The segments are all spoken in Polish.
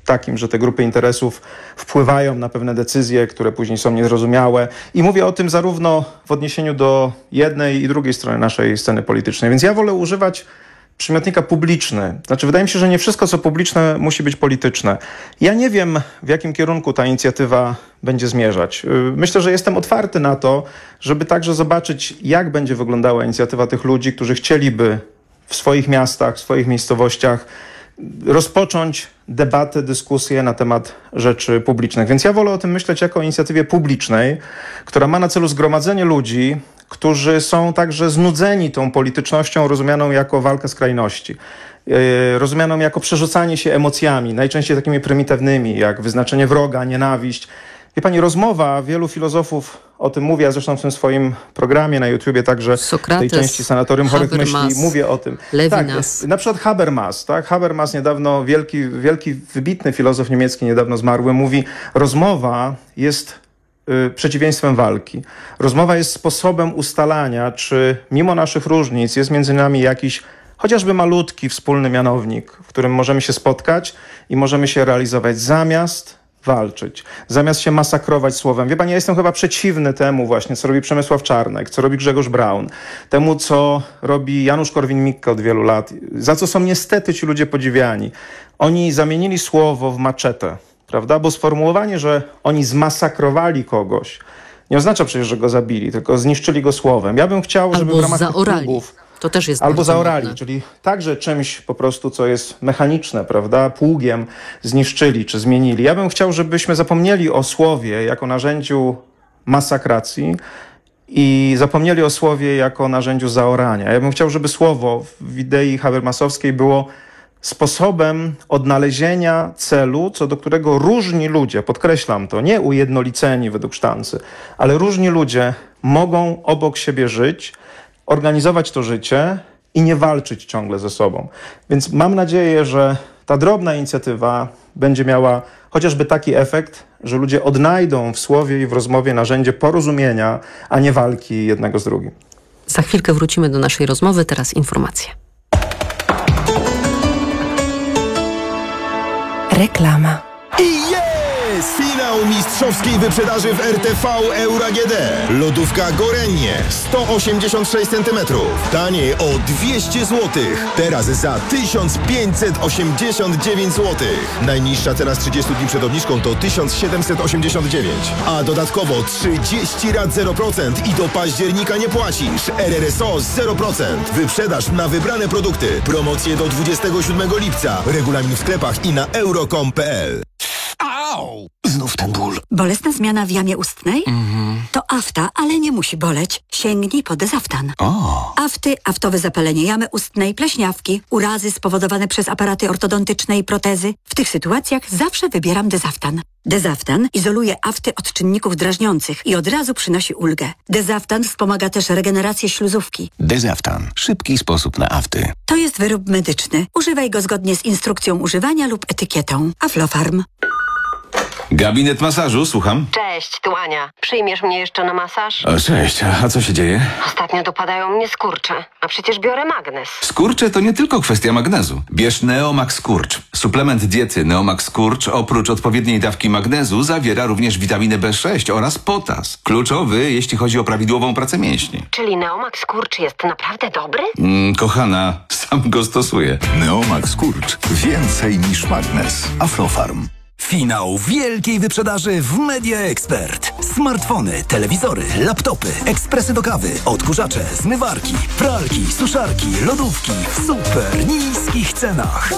takim, że te grupy interesów wpływają na pewne decyzje, które później są niezrozumiałe. I mówię o tym zarówno w odniesieniu do jednej i drugiej strony naszej sceny politycznej. Więc ja wolę używać przymiotnika publiczny. Znaczy, wydaje mi się, że nie wszystko, co publiczne, musi być polityczne. Ja nie wiem, w jakim kierunku ta inicjatywa będzie zmierzać. Myślę, że jestem otwarty na to, żeby także zobaczyć, jak będzie wyglądała inicjatywa tych ludzi, którzy chcieliby w swoich miastach, w swoich miejscowościach rozpocząć debatę, dyskusję na temat rzeczy publicznych. Więc ja wolę o tym myśleć jako o inicjatywie publicznej, która ma na celu zgromadzenie ludzi, którzy są także znudzeni tą politycznością rozumianą jako walkę skrajności, rozumianą jako przerzucanie się emocjami, najczęściej takimi prymitywnymi, jak wyznaczenie wroga, nienawiść. Wie pani, rozmowa, wielu filozofów o tym mówi, a zresztą w tym swoim programie na YouTubie także Sokrates, w tej części Sanatorium Chorych Myśli mówię o tym. Levinas. Tak, na przykład Habermas, tak? Habermas niedawno, wielki, wybitny filozof niemiecki, niedawno zmarły, mówi, rozmowa jest przeciwieństwem walki. Rozmowa jest sposobem ustalania, czy mimo naszych różnic jest między nami jakiś chociażby malutki wspólny mianownik, w którym możemy się spotkać i możemy się realizować zamiast walczyć, zamiast się masakrować słowem. Wie pani, ja jestem chyba przeciwny temu właśnie, co robi Przemysław Czarnek, co robi Grzegorz Braun, temu, co robi Janusz Korwin-Mikke od wielu lat, za co są niestety ci ludzie podziwiani. Oni zamienili słowo w maczetę, prawda? Bo sformułowanie, że oni zmasakrowali kogoś, nie oznacza przecież, że go zabili, tylko zniszczyli go słowem. Ja bym chciał, żeby w ramach tych klubów to też jest albo zaorali, modne. czyli także czymś po prostu, co jest mechaniczne, prawda, pługiem zniszczyli czy zmienili. Ja bym chciał, żebyśmy zapomnieli o słowie jako narzędziu masakracji i zapomnieli o słowie jako narzędziu zaorania. Ja bym chciał, żeby słowo w idei habermasowskiej było sposobem odnalezienia celu, co do którego różni ludzie, podkreślam to, nie ujednoliceni według sztancy, ale różni ludzie mogą obok siebie żyć, organizować to życie i nie walczyć ciągle ze sobą. Więc mam nadzieję, że ta drobna inicjatywa będzie miała chociażby taki efekt, że ludzie odnajdą w słowie i w rozmowie narzędzie porozumienia, a nie walki jednego z drugim. Za chwilkę wrócimy do naszej rozmowy, teraz informacje. Reklama. I jest! Finał mistrzowskiej wyprzedaży w RTV Euro AGD. Lodówka Gorenje 186 cm. Taniej o 200 zł. Teraz za 1589 zł. Najniższa teraz 30 dni przed obniżką to 1789. A dodatkowo 30 rat 0% i do października nie płacisz. RRSO 0%. Wyprzedaż na wybrane produkty. Promocje do 27 lipca. Regulamin w sklepach i na euro.com.pl. Au! Znów ten ból. Bolesna zmiana w jamie ustnej? To afta, ale nie musi boleć. Sięgnij po Dezaftan. Afty, aftowe zapalenie jamy ustnej, pleśniawki, urazy spowodowane przez aparaty ortodontyczne i protezy. W tych sytuacjach zawsze wybieram Dezaftan. Dezaftan izoluje afty od czynników drażniących i od razu przynosi ulgę. Dezaftan wspomaga też regenerację śluzówki. Dezaftan. Szybki sposób na afty. To jest wyrób medyczny. Używaj go zgodnie z instrukcją używania lub etykietą. Aflofarm. Gabinet masażu, słucham. Cześć, tu Ania. Przyjmiesz mnie jeszcze na masaż? O, cześć, a co się dzieje? Ostatnio dopadają mnie skurcze, a przecież biorę magnes. Skurcze to nie tylko kwestia magnezu. Bierz Neomax Skurcz. Suplement diety Neomax Skurcz oprócz odpowiedniej dawki magnezu zawiera również witaminę B6 oraz potas. Kluczowy, jeśli chodzi o prawidłową pracę mięśni. Czyli Neomax Skurcz jest naprawdę dobry? Kochana, sam go stosuję. Neomax Skurcz. Więcej niż magnes. Aflofarm. Finał wielkiej wyprzedaży w Media Expert. Smartfony, telewizory, laptopy, ekspresy do kawy, odkurzacze, zmywarki, pralki, suszarki, lodówki w super niskich cenach.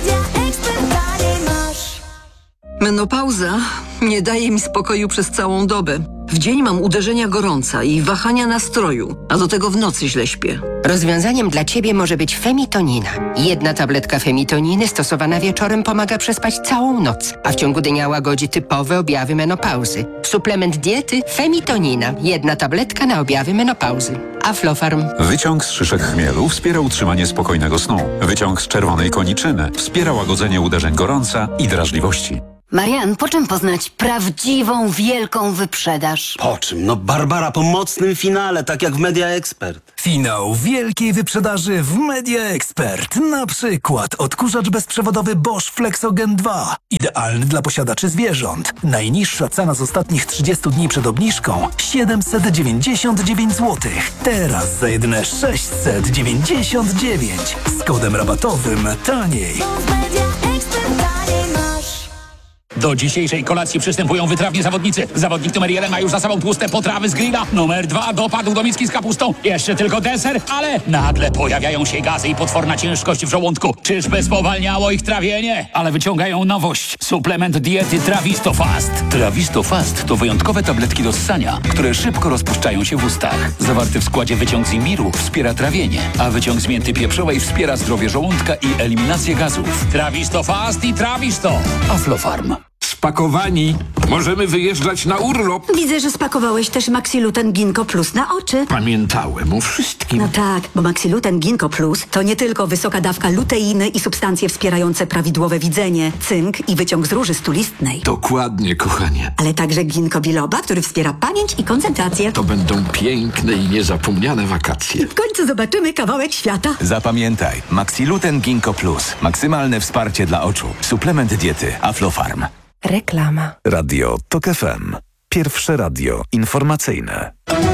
Menopauza nie daje mi spokoju przez całą dobę. W dzień mam uderzenia gorąca i wahania nastroju, a do tego w nocy źle śpię. Rozwiązaniem dla Ciebie może być Femitonina. Jedna tabletka Femitoniny stosowana wieczorem pomaga przespać całą noc, a w ciągu dnia łagodzi typowe objawy menopauzy. Suplement diety Femitonina. Jedna tabletka na objawy menopauzy. Aflofarm. Wyciąg z szyszek chmielu wspiera utrzymanie spokojnego snu. Wyciąg z czerwonej koniczyny wspiera łagodzenie uderzeń gorąca i drażliwości. Marian, po czym poznać prawdziwą, wielką wyprzedaż? Po czym? No Barbara, po mocnym finale, tak jak w Media Expert. Finał wielkiej wyprzedaży w Media Expert. Na przykład odkurzacz bezprzewodowy Bosch Flexogen 2. Idealny dla posiadaczy zwierząt. Najniższa cena z ostatnich 30 dni przed obniżką 799 zł. Teraz za jedyne 699. Z kodem rabatowym taniej. Do dzisiejszej kolacji przystępują wytrawni zawodnicy. Zawodnik numer 1 ma już za sobą tłuste potrawy z grilla. Numer 2 dopadł do miski z kapustą. Jeszcze tylko deser, ale nagle pojawiają się gazy i potworna ciężkość w żołądku. Czyżby spowalniało ich trawienie? Ale wyciągają nowość. Suplement diety Trawisto Fast. Trawisto Fast to wyjątkowe tabletki do ssania, które szybko rozpuszczają się w ustach. Zawarty w składzie wyciąg z imbiru wspiera trawienie, a wyciąg z mięty pieprzowej wspiera zdrowie żołądka i eliminację gazów. Trawisto Fast i Trawisto. Aflofarm. Spakowani. Możemy wyjeżdżać na urlop. Widzę, że spakowałeś też Maxiluten Ginkgo Plus na oczy. Pamiętałem o wszystkim. No tak, bo Maxiluten Ginkgo Plus to nie tylko wysoka dawka luteiny i substancje wspierające prawidłowe widzenie, cynk i wyciąg z róży stulistnej. Dokładnie, kochanie. Ale także ginkgo biloba, który wspiera pamięć i koncentrację. To będą piękne i niezapomniane wakacje. W końcu zobaczymy kawałek świata. Zapamiętaj, Maxiluten Ginkgo Plus. Maksymalne wsparcie dla oczu. Suplement diety Aflofarm. Reklama. Radio TOK FM. Pierwsze radio informacyjne.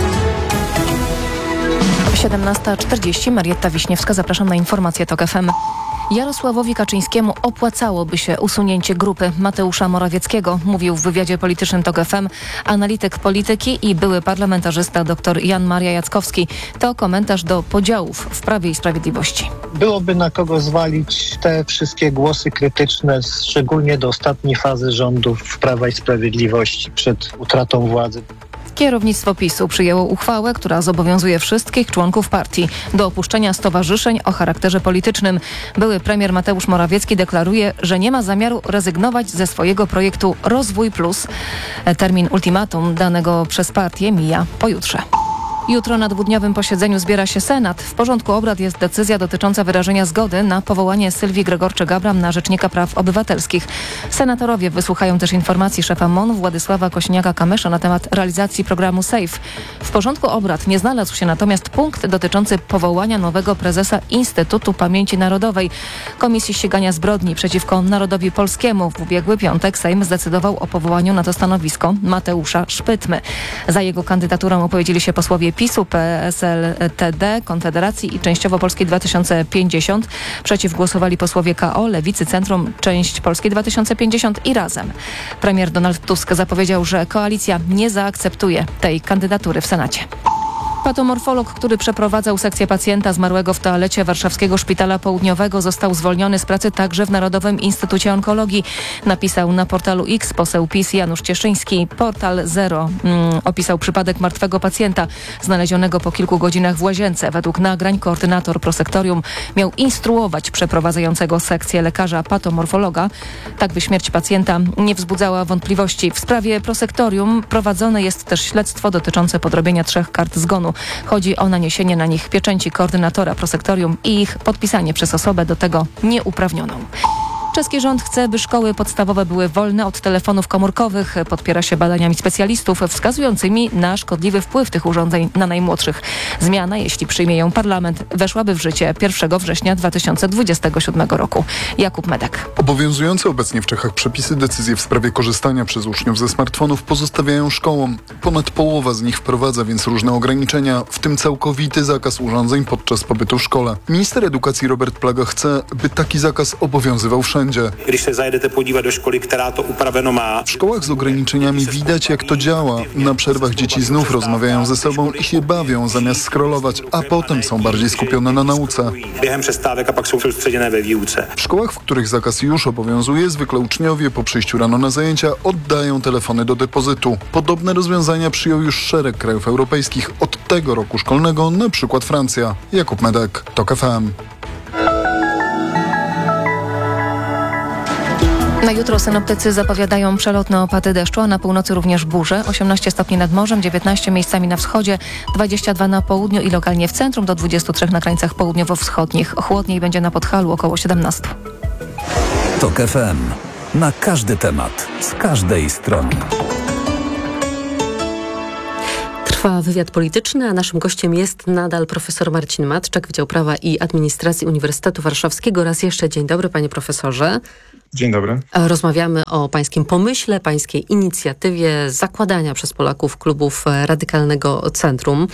17:40. Marietta Wiśniewska. Zapraszam na informacje TOK FM. Jarosławowi Kaczyńskiemu opłacałoby się usunięcie grupy Mateusza Morawieckiego, mówił w wywiadzie politycznym TOK FM analityk polityki i były parlamentarzysta dr Jan Maria Jackowski. To komentarz do podziałów w Prawie i Sprawiedliwości. Byłoby na kogo zwalić te wszystkie głosy krytyczne, szczególnie do ostatniej fazy rządów Prawa i Sprawiedliwości przed utratą władzy. Kierownictwo PiS-u przyjęło uchwałę, która zobowiązuje wszystkich członków partii do opuszczenia stowarzyszeń o charakterze politycznym. Były premier Mateusz Morawiecki deklaruje, że nie ma zamiaru rezygnować ze swojego projektu Rozwój Plus. Termin ultimatum danego przez partię mija pojutrze. Jutro na dwudniowym posiedzeniu zbiera się Senat. W porządku obrad jest decyzja dotycząca wyrażenia zgody na powołanie Sylwii Gregorczyk-Gabram na Rzecznika Praw Obywatelskich. Senatorowie wysłuchają też informacji szefa MON Władysława Kośniaka-Kamysza na temat realizacji programu SAFE. W porządku obrad nie znalazł się natomiast punkt dotyczący powołania nowego prezesa Instytutu Pamięci Narodowej. Komisji Ścigania Zbrodni przeciwko Narodowi Polskiemu w ubiegły piątek Sejm zdecydował o powołaniu na to stanowisko Mateusza Szpytmy. Za jego kandydaturą opowiedzieli się posłowie PiS-u, PSL, TD, Konfederacji i częściowo Polski 2050. Przeciw głosowali posłowie KO, Lewicy, Centrum, część Polski 2050 i Razem. Premier Donald Tusk zapowiedział, że koalicja nie zaakceptuje tej kandydatury w Senacie. Patomorfolog, który przeprowadzał sekcję pacjenta zmarłego w toalecie warszawskiego Szpitala Południowego, został zwolniony z pracy także w Narodowym Instytucie Onkologii. Napisał na portalu X poseł PiS Janusz Cieszyński. Portal Zero opisał przypadek martwego pacjenta znalezionego po kilku godzinach w łazience. Według nagrań koordynator prosektorium miał instruować przeprowadzającego sekcję lekarza patomorfologa, tak by śmierć pacjenta nie wzbudzała wątpliwości. W sprawie prosektorium prowadzone jest też śledztwo dotyczące podrobienia 3 kart zgonu. Chodzi o naniesienie na nich pieczęci koordynatora prosektorium i ich podpisanie przez osobę do tego nieuprawnioną. Czeski rząd chce, by szkoły podstawowe były wolne od telefonów komórkowych. Podpiera się badaniami specjalistów wskazującymi na szkodliwy wpływ tych urządzeń na najmłodszych. Zmiana, jeśli przyjmie ją parlament, weszłaby w życie 1 września 2027 roku. Jakub Medek. Obowiązujące obecnie w Czechach przepisy decyzje w sprawie korzystania przez uczniów ze smartfonów pozostawiają szkołom. Ponad połowa z nich wprowadza więc różne ograniczenia, w tym całkowity zakaz urządzeń podczas pobytu w szkole. Minister edukacji Robert Plaga chce, by taki zakaz obowiązywał wszędzie. W szkołach z ograniczeniami widać, jak to działa. Na przerwach dzieci znów rozmawiają ze sobą i się bawią zamiast scrollować, a potem są bardziej skupione na nauce. W szkołach, w których zakaz już obowiązuje, zwykle uczniowie po przyjściu rano na zajęcia oddają telefony do depozytu. Podobne rozwiązania przyjął już szereg krajów europejskich od tego roku szkolnego, na przykład Francja. Jakub Medek, TOK FM. Na jutro synoptycy zapowiadają przelotne opady deszczu, a na północy również burze. 18 stopni nad morzem, 19 miejscami na wschodzie, 22 na południu i lokalnie w centrum, do 23 na krańcach południowo-wschodnich. Chłodniej będzie na Podhalu, około 17. TOK FM. Na każdy temat, z każdej strony. Trwa wywiad polityczny, a naszym gościem jest nadal profesor Marcin Matczak, Wydział Prawa i Administracji Uniwersytetu Warszawskiego. Raz jeszcze dzień dobry, panie profesorze. Dzień dobry. Rozmawiamy o pańskim pomyśle, pańskiej inicjatywie zakładania przez Polaków klubów Radykalnego Centrum.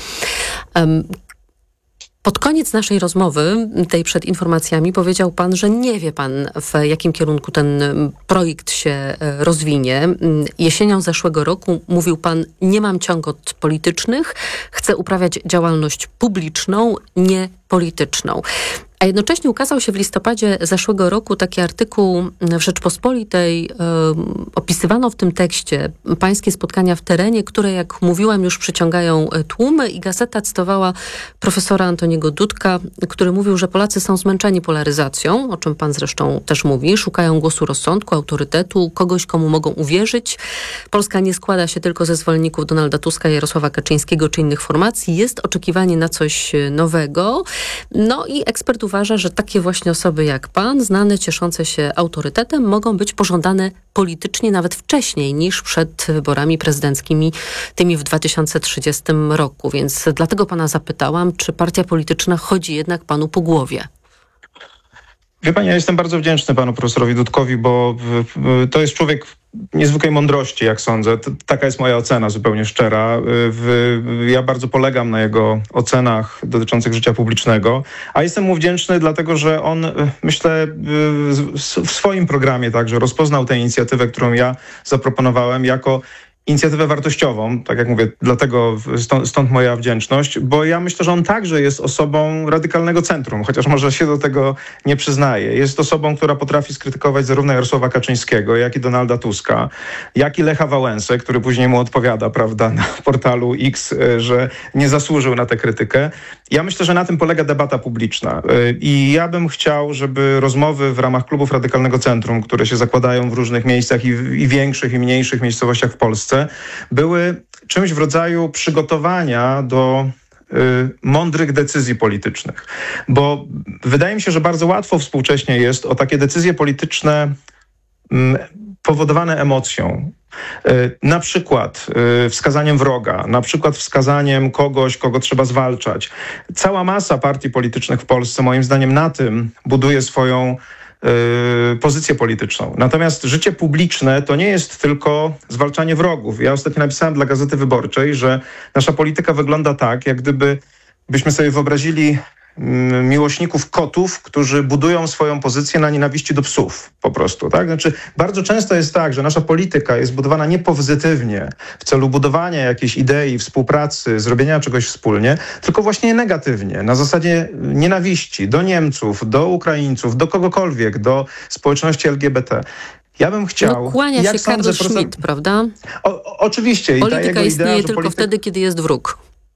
Pod koniec naszej rozmowy, tej przed informacjami, powiedział pan, że nie wie pan, w jakim kierunku ten projekt się rozwinie. Jesienią zeszłego roku mówił pan: nie mam ciągot politycznych, chcę uprawiać działalność publiczną, nie polityczną. A jednocześnie ukazał się w listopadzie zeszłego roku taki artykuł w Rzeczpospolitej. Opisywano w tym tekście pańskie spotkania w terenie, które, jak mówiłam, już przyciągają tłumy, i gazeta cytowała profesora Antoniego Dudka, który mówił, że Polacy są zmęczeni polaryzacją, o czym pan zresztą też mówi, szukają głosu rozsądku, autorytetu, kogoś, komu mogą uwierzyć. Polska nie składa się tylko ze zwolenników Donalda Tuska, Jarosława Kaczyńskiego czy innych formacji. Jest oczekiwanie na coś nowego. No i ekspert uważa, że takie właśnie osoby jak pan, znane, cieszące się autorytetem, mogą być pożądane politycznie nawet wcześniej niż przed wyborami prezydenckimi, tymi w 2030 roku. Więc dlatego pana zapytałam, czy partia polityczna chodzi jednak panu po głowie? Wie pani, ja jestem bardzo wdzięczny panu profesorowi Dudkowi, bo to jest człowiek niezwykłej mądrości, jak sądzę. Taka jest moja ocena, zupełnie szczera. Ja bardzo polegam na jego ocenach dotyczących życia publicznego, a jestem mu wdzięczny dlatego, że on, myślę, w swoim programie także rozpoznał tę inicjatywę, którą ja zaproponowałem, jako inicjatywę wartościową, tak jak mówię, dlatego stąd moja wdzięczność, bo ja myślę, że on także jest osobą Radykalnego Centrum, chociaż może się do tego nie przyznaje. Jest osobą, która potrafi skrytykować zarówno Jarosława Kaczyńskiego, jak i Donalda Tuska, jak i Lecha Wałęsę, który później mu odpowiada, prawda, na portalu X, że nie zasłużył na tę krytykę. Ja myślę, że na tym polega debata publiczna i ja bym chciał, żeby rozmowy w ramach klubów Radykalnego Centrum, które się zakładają w różnych miejscach i większych, i mniejszych miejscowościach w Polsce, były czymś w rodzaju przygotowania do mądrych decyzji politycznych. Bo wydaje mi się, że bardzo łatwo współcześnie jest o takie decyzje polityczne powodowane emocją. Na przykład wskazaniem wroga, na przykład wskazaniem kogoś, kogo trzeba zwalczać. Cała masa partii politycznych w Polsce, moim zdaniem, na tym buduje swoją pozycję polityczną. Natomiast życie publiczne to nie jest tylko zwalczanie wrogów. Ja ostatnio napisałem dla Gazety Wyborczej, że nasza polityka wygląda tak, jak byśmy sobie wyobrazili miłośników kotów, którzy budują swoją pozycję na nienawiści do psów, po prostu, tak? Znaczy, bardzo często jest tak, że nasza polityka jest budowana nie pozytywnie, w celu budowania jakiejś idei, współpracy, zrobienia czegoś wspólnie, tylko właśnie negatywnie, na zasadzie nienawiści do Niemców, do Ukraińców, do kogokolwiek, do społeczności LGBT. Ja bym chciał... No, kłania się Karl Schmitt, prawda? Oczywiście. Polityka istnieje tylko wtedy, kiedy jest wróg.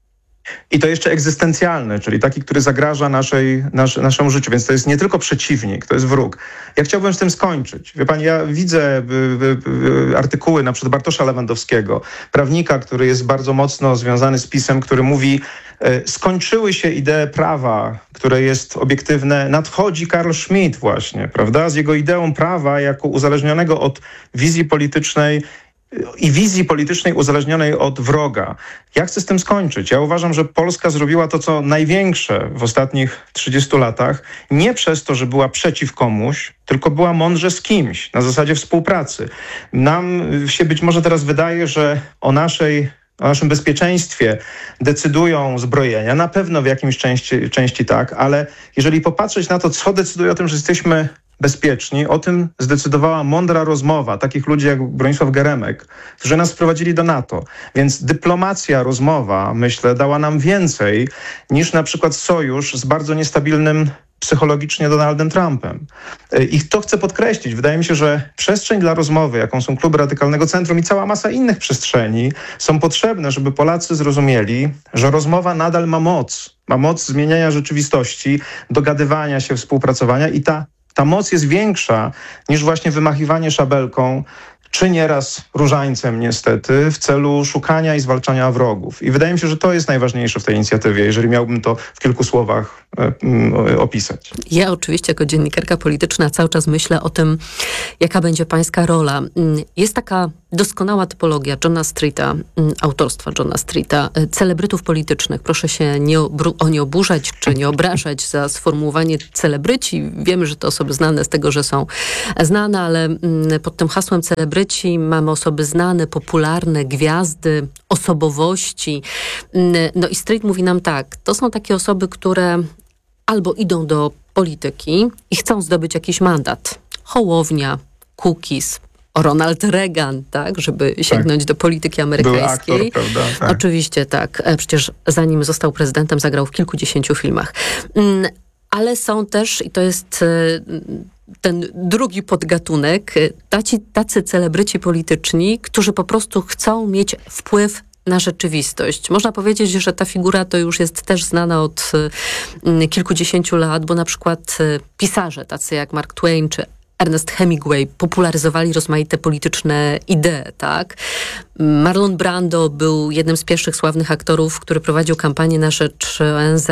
I to jeszcze egzystencjalny, czyli taki, który zagraża naszemu życiu. Więc to jest nie tylko przeciwnik, to jest wróg. Ja chciałbym z tym skończyć. Wie pani, ja widzę artykuły na przykład Bartosza Lewandowskiego, prawnika, który jest bardzo mocno związany z PiS-em, który mówi: skończyły się idee prawa, które jest obiektywne. Nadchodzi Karl Schmitt właśnie, prawda? Z jego ideą prawa jako uzależnionego od wizji politycznej i wizji politycznej uzależnionej od wroga. Ja chcę z tym skończyć. Ja uważam, że Polska zrobiła to, co największe w ostatnich 30 latach, nie przez to, że była przeciw komuś, tylko była mądrze z kimś, na zasadzie współpracy. Nam się być może teraz wydaje, że o naszym bezpieczeństwie decydują zbrojenia. Na pewno w jakimś części tak, ale jeżeli popatrzeć na to, co decyduje o tym, że jesteśmy bezpieczni, o tym zdecydowała mądra rozmowa takich ludzi jak Bronisław Geremek, którzy nas wprowadzili do NATO. Więc dyplomacja, rozmowa, myślę, dała nam więcej niż na przykład sojusz z bardzo niestabilnym psychologicznie Donaldem Trumpem. I to chcę podkreślić. Wydaje mi się, że przestrzeń dla rozmowy, jaką są kluby Radykalnego Centrum i cała masa innych przestrzeni, są potrzebne, żeby Polacy zrozumieli, że rozmowa nadal ma moc. Ma moc zmieniania rzeczywistości, dogadywania się, współpracowania i ta moc jest większa niż właśnie wymachiwanie szabelką czy nieraz różańcem niestety, w celu szukania i zwalczania wrogów. I wydaje mi się, że to jest najważniejsze w tej inicjatywie, jeżeli miałbym to w kilku słowach opisać. Ja oczywiście jako dziennikarka polityczna cały czas myślę o tym, jaka będzie pańska rola. Jest taka doskonała typologia Johna Streeta, autorstwa Johna Streeta, celebrytów politycznych. Proszę się nie oburzać czy nie obrażać za sformułowanie celebryci. Wiemy, że to osoby znane z tego, że są znane, ale pod tym hasłem celebryci mamy osoby znane, popularne, gwiazdy, osobowości. No i Street mówi nam tak, to są takie osoby, które albo idą do polityki i chcą zdobyć jakiś mandat. Hołownia, Kukiz, Ronald Reagan, tak, żeby sięgnąć do polityki amerykańskiej. Był aktor, prawda? Tak. Oczywiście tak. Przecież zanim został prezydentem, zagrał w kilkudziesięciu filmach. Ale są też, i to jest ten drugi podgatunek, tacy celebryci polityczni, którzy po prostu chcą mieć wpływ na rzeczywistość. Można powiedzieć, że ta figura to już jest też znana od kilkudziesięciu lat, bo na przykład pisarze tacy jak Mark Twain czy Ernest Hemingway popularyzowali rozmaite polityczne idee, tak? Marlon Brando był jednym z pierwszych sławnych aktorów, który prowadził kampanię na rzecz ONZ.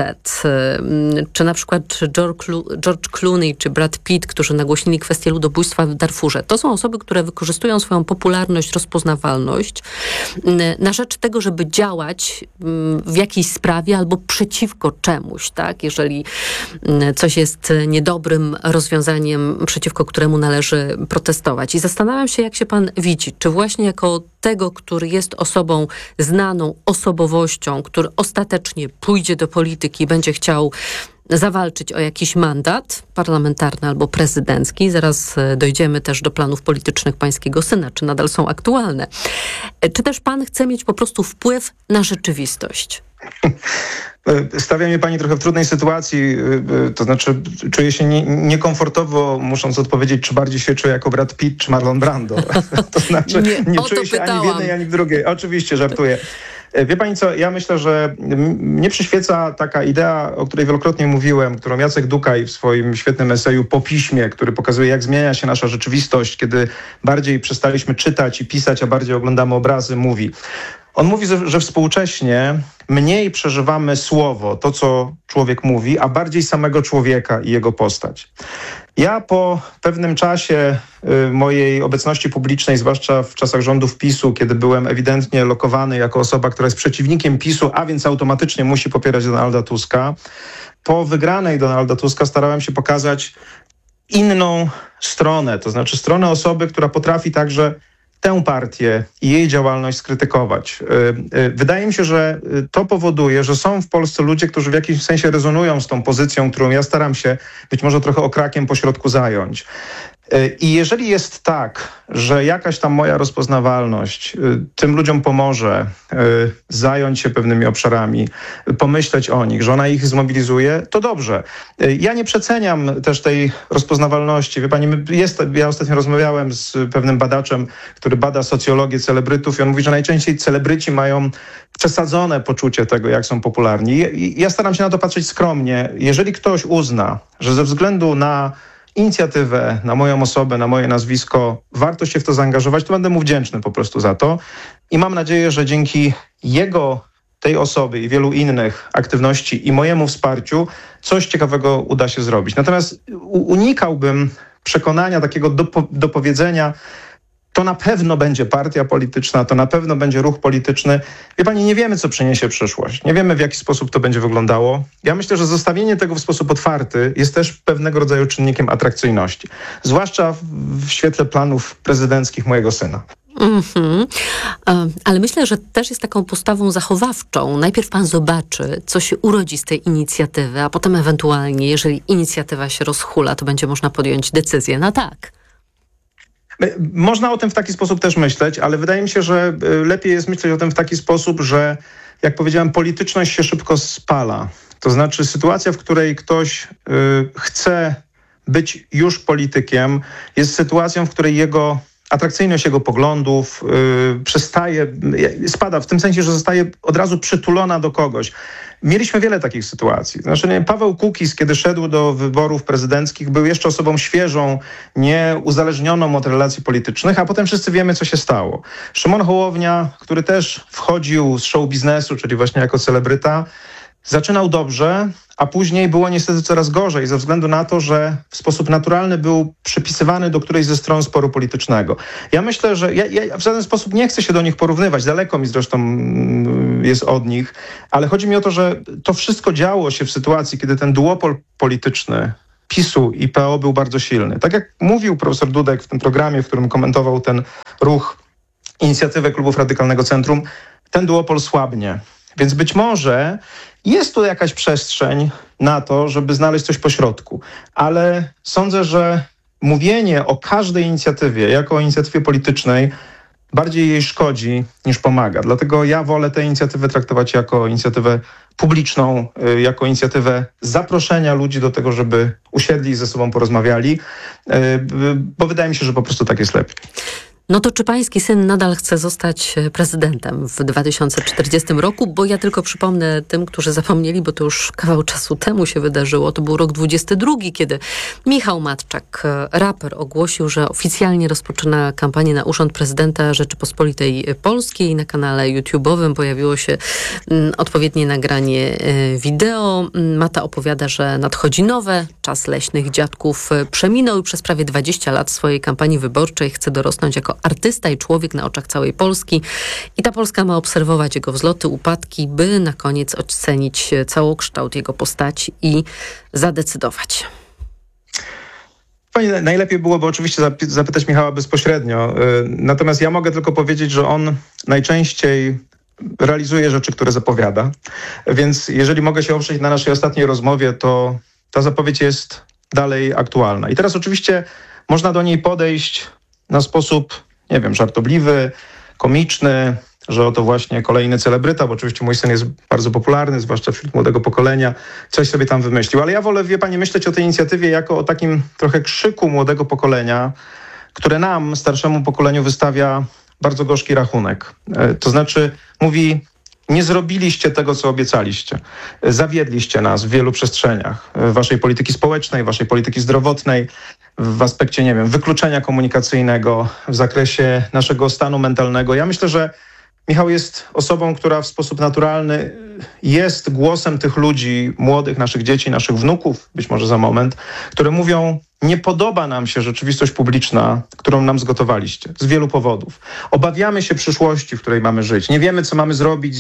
Czy na przykład George Clooney czy Brad Pitt, którzy nagłośnili kwestię ludobójstwa w Darfurze. To są osoby, które wykorzystują swoją popularność, rozpoznawalność na rzecz tego, żeby działać w jakiejś sprawie albo przeciwko czemuś, tak? Jeżeli coś jest niedobrym rozwiązaniem, przeciwko któremu należy protestować. I zastanawiam się, jak się pan widzi, czy właśnie jako tego, który jest osobą znaną, osobowością, który ostatecznie pójdzie do polityki i będzie chciał zawalczyć o jakiś mandat parlamentarny albo prezydencki. Zaraz dojdziemy też do planów politycznych pańskiego syna, czy nadal są aktualne. Czy też pan chce mieć po prostu wpływ na rzeczywistość? Stawia mnie pani trochę w trudnej sytuacji, to znaczy czuję się niekomfortowo, musząc odpowiedzieć, czy bardziej się czuję jako Brad Pitt, czy Marlon Brando. To znaczy nie czuję się ani w jednej, ani w drugiej. Oczywiście, żartuję. Wie pani co, ja myślę, że mnie przyświeca taka idea, o której wielokrotnie mówiłem, którą Jacek Dukaj w swoim świetnym eseju Po piśmie, który pokazuje, jak zmienia się nasza rzeczywistość, kiedy bardziej przestaliśmy czytać i pisać, a bardziej oglądamy obrazy, mówi. On mówi, że współcześnie mniej przeżywamy słowo, to co człowiek mówi, a bardziej samego człowieka i jego postać. Ja po pewnym czasie mojej obecności publicznej, zwłaszcza w czasach rządów PiS-u, kiedy byłem ewidentnie lokowany jako osoba, która jest przeciwnikiem PiS-u, a więc automatycznie musi popierać Donalda Tuska, po wygranej Donalda Tuska starałem się pokazać inną stronę, to znaczy stronę osoby, która potrafi także tę partię i jej działalność skrytykować. Wydaje mi się, że to powoduje, że są w Polsce ludzie, którzy w jakimś sensie rezonują z tą pozycją, którą ja staram się być może trochę okrakiem pośrodku zająć. I jeżeli jest tak, że jakaś tam moja rozpoznawalność tym ludziom pomoże zająć się pewnymi obszarami, pomyśleć o nich, że ona ich zmobilizuje, to dobrze. Ja nie przeceniam też tej rozpoznawalności. Wie pani, ja ostatnio rozmawiałem z pewnym badaczem, który bada socjologię celebrytów i on mówi, że najczęściej celebryci mają przesadzone poczucie tego, jak są popularni. I ja staram się na to patrzeć skromnie. Jeżeli ktoś uzna, że ze względu na inicjatywę, na moją osobę, na moje nazwisko, warto się w to zaangażować, to będę mu wdzięczny po prostu za to. I mam nadzieję, że dzięki tej osoby i wielu innych aktywności i mojemu wsparciu coś ciekawego uda się zrobić. Natomiast unikałbym przekonania takiego dopowiedzenia, to na pewno będzie partia polityczna, to na pewno będzie ruch polityczny. Wie pani, nie wiemy, co przyniesie przyszłość. Nie wiemy, w jaki sposób to będzie wyglądało. Ja myślę, że zostawienie tego w sposób otwarty jest też pewnego rodzaju czynnikiem atrakcyjności. Zwłaszcza w świetle planów prezydenckich mojego syna. Ale myślę, że też jest taką postawą zachowawczą. Najpierw pan zobaczy, co się urodzi z tej inicjatywy, a potem ewentualnie, jeżeli inicjatywa się rozhula, to będzie można podjąć decyzję na tak. Można o tym w taki sposób też myśleć, ale wydaje mi się, że lepiej jest myśleć o tym w taki sposób, że jak powiedziałem, polityczność się szybko spala. To znaczy sytuacja, w której ktoś chce być już politykiem, jest sytuacją, w której jego atrakcyjność jego poglądów spada w tym sensie, że zostaje od razu przytulona do kogoś. Mieliśmy wiele takich sytuacji. Znaczy, Paweł Kukiz, kiedy szedł do wyborów prezydenckich, był jeszcze osobą świeżą, nieuzależnioną od relacji politycznych, a potem wszyscy wiemy, co się stało. Szymon Hołownia, który też wchodził z show biznesu, czyli właśnie jako celebryta, zaczynał dobrze, a później było niestety coraz gorzej ze względu na to, że w sposób naturalny był przypisywany do którejś ze stron sporu politycznego. Ja myślę, że ja w żaden sposób nie chcę się do nich porównywać, daleko mi zresztą jest od nich, ale chodzi mi o to, że to wszystko działo się w sytuacji, kiedy ten duopol polityczny PiS-u i PO był bardzo silny. Tak jak mówił profesor Dudek w tym programie, w którym komentował ten ruch, inicjatywę klubów Radykalnego Centrum, ten duopol słabnie. Więc być może jest tu jakaś przestrzeń na to, żeby znaleźć coś pośrodku. Ale sądzę, że mówienie o każdej inicjatywie jako o inicjatywie politycznej bardziej jej szkodzi niż pomaga. Dlatego ja wolę tę inicjatywę traktować jako inicjatywę publiczną, jako inicjatywę zaproszenia ludzi do tego, żeby usiedli i ze sobą porozmawiali, bo wydaje mi się, że po prostu tak jest lepiej. No to czy pański syn nadal chce zostać prezydentem w 2040 roku? Bo ja tylko przypomnę tym, którzy zapomnieli, bo to już kawał czasu temu się wydarzyło. To był rok 22, kiedy Michał Matczak, raper, ogłosił, że oficjalnie rozpoczyna kampanię na urząd prezydenta Rzeczypospolitej Polskiej. Na kanale YouTube'owym pojawiło się odpowiednie nagranie wideo. Mata opowiada, że nadchodzi nowe, czas leśnych dziadków przeminął i przez prawie 20 lat swojej kampanii wyborczej chce dorosnąć jako artysta i człowiek na oczach całej Polski. I ta Polska ma obserwować jego wzloty, upadki, by na koniec ocenić całokształt jego postaci i zadecydować. Pani, najlepiej byłoby oczywiście zapytać Michała bezpośrednio. Natomiast ja mogę tylko powiedzieć, że on najczęściej realizuje rzeczy, które zapowiada. Więc jeżeli mogę się oprzeć na naszej ostatniej rozmowie, to ta zapowiedź jest dalej aktualna. I teraz oczywiście można do niej podejść na sposób, nie wiem, żartobliwy, komiczny, że oto właśnie kolejny celebryta, bo oczywiście mój syn jest bardzo popularny, zwłaszcza wśród młodego pokolenia, coś sobie tam wymyślił. Ale ja wolę, wie pani, myśleć o tej inicjatywie jako o takim trochę krzyku młodego pokolenia, które nam, starszemu pokoleniu, wystawia bardzo gorzki rachunek. To znaczy mówi: nie zrobiliście tego, co obiecaliście. Zawiedliście nas w wielu przestrzeniach. Waszej polityki społecznej, waszej polityki zdrowotnej, w aspekcie, nie wiem, wykluczenia komunikacyjnego, w zakresie naszego stanu mentalnego. Ja myślę, że Michał jest osobą, która w sposób naturalny jest głosem tych ludzi, młodych, naszych dzieci, naszych wnuków, być może za moment, które mówią: nie podoba nam się rzeczywistość publiczna, którą nam zgotowaliście. Z wielu powodów. Obawiamy się przyszłości, w której mamy żyć. Nie wiemy, co mamy zrobić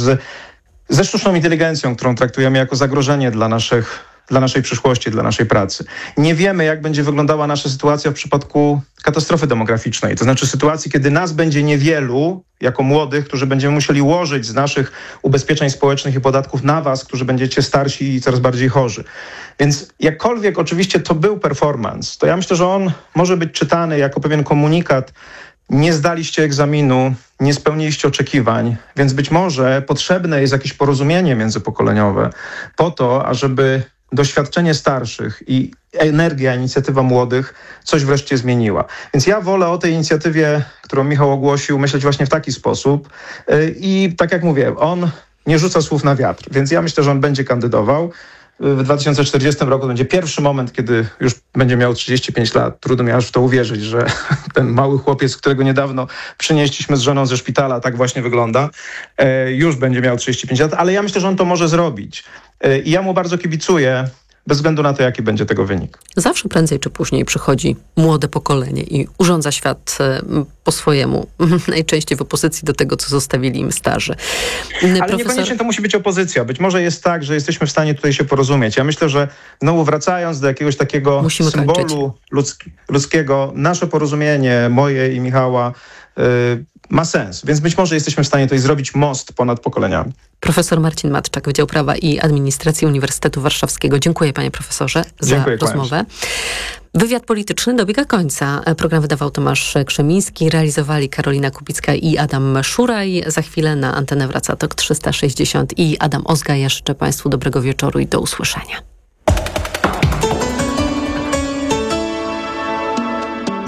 ze sztuczną inteligencją, którą traktujemy jako zagrożenie dla naszej przyszłości, dla naszej pracy. Nie wiemy, jak będzie wyglądała nasza sytuacja w przypadku katastrofy demograficznej. To znaczy sytuacji, kiedy nas będzie niewielu, jako młodych, którzy będziemy musieli łożyć z naszych ubezpieczeń społecznych i podatków na was, którzy będziecie starsi i coraz bardziej chorzy. Więc jakkolwiek oczywiście to był performance, to ja myślę, że on może być czytany jako pewien komunikat: nie zdaliście egzaminu, nie spełniliście oczekiwań, więc być może potrzebne jest jakieś porozumienie międzypokoleniowe po to, ażeby doświadczenie starszych i energia, inicjatywa młodych coś wreszcie zmieniła. Więc ja wolę o tej inicjatywie, którą Michał ogłosił, myśleć właśnie w taki sposób. I tak jak mówię, on nie rzuca słów na wiatr, więc ja myślę, że on będzie kandydował. W 2040 roku będzie pierwszy moment, kiedy już będzie miał 35 lat. Trudno mi aż w to uwierzyć, że ten mały chłopiec, którego niedawno przynieśliśmy z żoną ze szpitala, tak właśnie wygląda, już będzie miał 35 lat, ale ja myślę, że on to może zrobić. I ja mu bardzo kibicuję, bez względu na to, jaki będzie tego wynik. Zawsze prędzej czy później przychodzi młode pokolenie i urządza świat po swojemu. Najczęściej w opozycji do tego, co zostawili im starzy. Ale niekoniecznie to musi być opozycja. Być może jest tak, że jesteśmy w stanie tutaj się porozumieć. Ja myślę, że znowu wracając do jakiegoś takiego symbolu ludzkiego, nasze porozumienie, moje i Michała, ma sens. Więc być może jesteśmy w stanie tutaj zrobić most ponad pokoleniami. Profesor Marcin Matczak, Wydział Prawa i Administracji Uniwersytetu Warszawskiego. Dziękuję, panie profesorze, za rozmowę. Wywiad polityczny dobiega końca. Program wydawał Tomasz Krzemiński, realizowali Karolina Kubicka i Adam Szuraj. Za chwilę na antenę wraca TOK 360 i Adam Ozga. Ja życzę państwu dobrego wieczoru i do usłyszenia.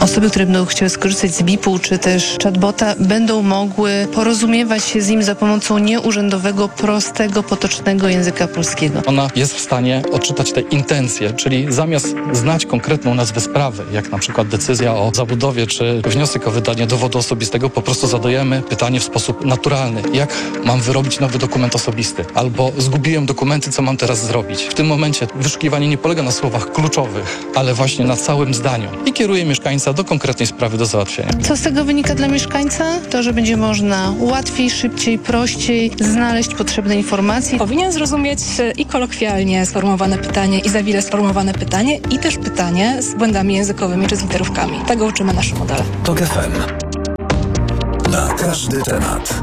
osoby, które będą chciały skorzystać z BIP-u czy też chatbota, będą mogły porozumiewać się z nim za pomocą nieurzędowego, prostego, potocznego języka polskiego. Ona jest w stanie odczytać te intencje, czyli zamiast znać konkretną nazwę sprawy, jak na przykład decyzja o zabudowie czy wniosek o wydanie dowodu osobistego, po prostu zadajemy pytanie w sposób naturalny. Jak mam wyrobić nowy dokument osobisty? Albo zgubiłem dokumenty, co mam teraz zrobić? W tym momencie wyszukiwanie nie polega na słowach kluczowych, ale właśnie na całym zdaniu i kieruje mieszkańca do konkretnej sprawy do załatwienia. Co z tego wynika dla mieszkańca? To, że będzie można łatwiej, szybciej, prościej znaleźć potrzebne informacje. Powinien zrozumieć i kolokwialnie sformułowane pytanie, i zawile sformułowane pytanie, i też pytanie z błędami językowymi czy z literówkami. Tego uczymy nasze modele. TOK FM. Na każdy temat.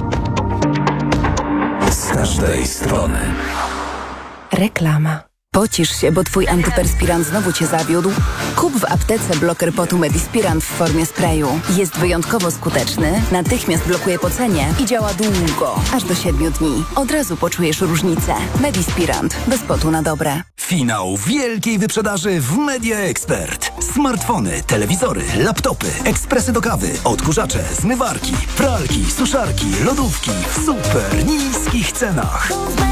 Z każdej strony. Reklama. Pocisz się, bo twój antyperspirant znowu cię zawiódł? Kup w aptece bloker potu Medispirant w formie sprayu. Jest wyjątkowo skuteczny, natychmiast blokuje pocenie i działa długo, aż do 7 dni. Od razu poczujesz różnicę. Medispirant. Bez potu na dobre. Finał wielkiej wyprzedaży w Media Expert. Smartfony, telewizory, laptopy, ekspresy do kawy, odkurzacze, zmywarki, pralki, suszarki, lodówki w super niskich cenach.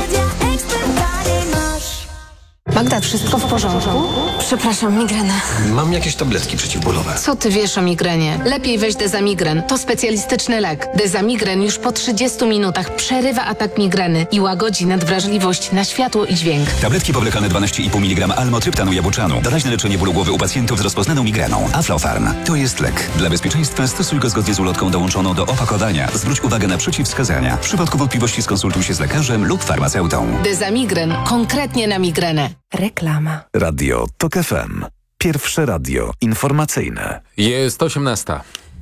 Magda, wszystko w porządku? Przepraszam, migrena. Mam jakieś tabletki przeciwbólowe. Co ty wiesz o migrenie? Lepiej weź Dezamigren. To specjalistyczny lek. Dezamigren już po 30 minutach przerywa atak migreny i łagodzi nadwrażliwość na światło i dźwięk. Tabletki powlekane 12,5 mg almotryptanu jabłczanu. Doraźne leczenie bólu głowy u pacjentów z rozpoznaną migreną. Aflofarm. To jest lek. Dla bezpieczeństwa stosuj go zgodnie z ulotką dołączoną do opakowania. Zwróć uwagę na przeciwwskazania. W przypadku wątpliwości skonsultuj się z lekarzem lub farmaceutą. Dezamigren. Konkretnie na migrenę. Reklama. Radio TOK FM. Pierwsze radio informacyjne. Jest 18.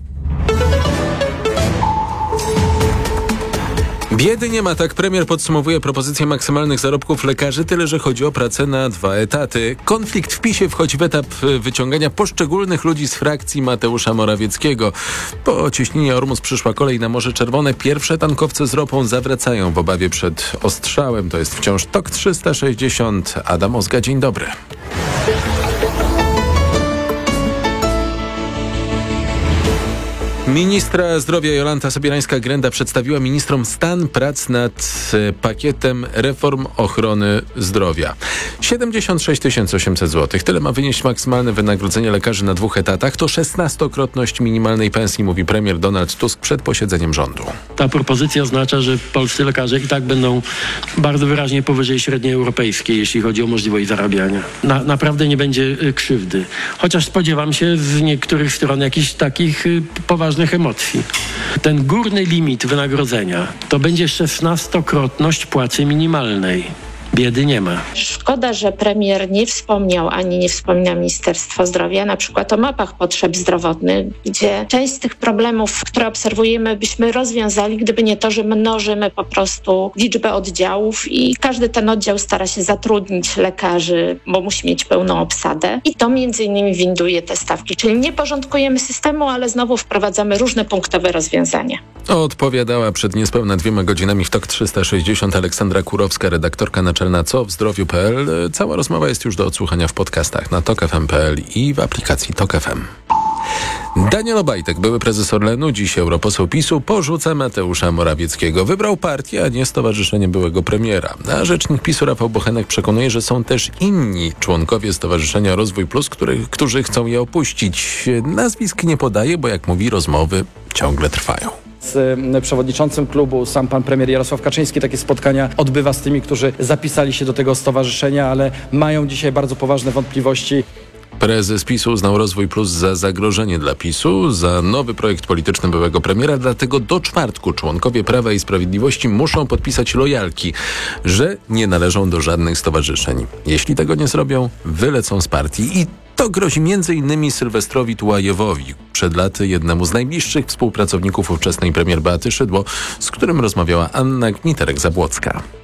Biedy nie ma, tak premier podsumowuje propozycję maksymalnych zarobków lekarzy, tyle że chodzi o pracę na 2 etaty. Konflikt w PiS-ie wchodzi w etap wyciągania poszczególnych ludzi z frakcji Mateusza Morawieckiego. Po cieśninie Ormus przyszła kolej na Morze Czerwone. Pierwsze tankowce z ropą zawracają w obawie przed ostrzałem. To jest wciąż TOK 360. Adam Ozga, dzień dobry. Ministra zdrowia Jolanta Sobierańska-Grenda przedstawiła ministrom stan prac nad pakietem reform ochrony zdrowia. 76 800 zł. Tyle ma wynieść maksymalne wynagrodzenie lekarzy na 2 etatach. To 16-krotność minimalnej pensji, mówi premier Donald Tusk przed posiedzeniem rządu. Ta propozycja oznacza, że polscy lekarze i tak będą bardzo wyraźnie powyżej średniej europejskiej, jeśli chodzi o możliwość zarabiania. Naprawdę nie będzie krzywdy. Chociaż spodziewam się z niektórych stron jakichś takich poważnych emocji. Ten górny limit wynagrodzenia to będzie 16-krotność płacy minimalnej. Biedy nie ma. Szkoda, że premier nie wspomniał, ani nie wspomina Ministerstwo Zdrowia, na przykład o mapach potrzeb zdrowotnych, gdzie część z tych problemów, które obserwujemy, byśmy rozwiązali, gdyby nie to, że mnożymy po prostu liczbę oddziałów i każdy ten oddział stara się zatrudnić lekarzy, bo musi mieć pełną obsadę i to między innymi winduje te stawki. Czyli nie porządkujemy systemu, ale znowu wprowadzamy różne punktowe rozwiązania. Odpowiadała przed niespełna 2 godzinami w TOK 360 Aleksandra Kurowska, redaktorka naczelna Co w zdrowiu.pl. Cała rozmowa jest już do odsłuchania w podcastach na tokfm.pl i w aplikacji TOK FM. Daniel Obajtek, były prezes Orlenu, dziś europoseł PiS-u, porzuca Mateusza Morawieckiego. Wybrał partię, a nie stowarzyszenie byłego premiera. A rzecznik PiS-u Rafał Bochenek przekonuje, że są też inni członkowie Stowarzyszenia Rozwój Plus, którzy chcą je opuścić. Nazwisk nie podaje, bo jak mówi, rozmowy ciągle trwają. Z przewodniczącym klubu, sam pan premier Jarosław Kaczyński takie spotkania odbywa z tymi, którzy zapisali się do tego stowarzyszenia, ale mają dzisiaj bardzo poważne wątpliwości. Prezes PiS-u uznał Rozwój Plus za zagrożenie dla PiS-u, za nowy projekt polityczny byłego premiera, dlatego do czwartku członkowie Prawa i Sprawiedliwości muszą podpisać lojalki, że nie należą do żadnych stowarzyszeń. Jeśli tego nie zrobią, wylecą z partii i to grozi m.in. Sylwestrowi Tułajewowi, przed laty jednemu z najbliższych współpracowników ówczesnej premier Beaty Szydło, z którym rozmawiała Anna Gniterek-Zabłocka.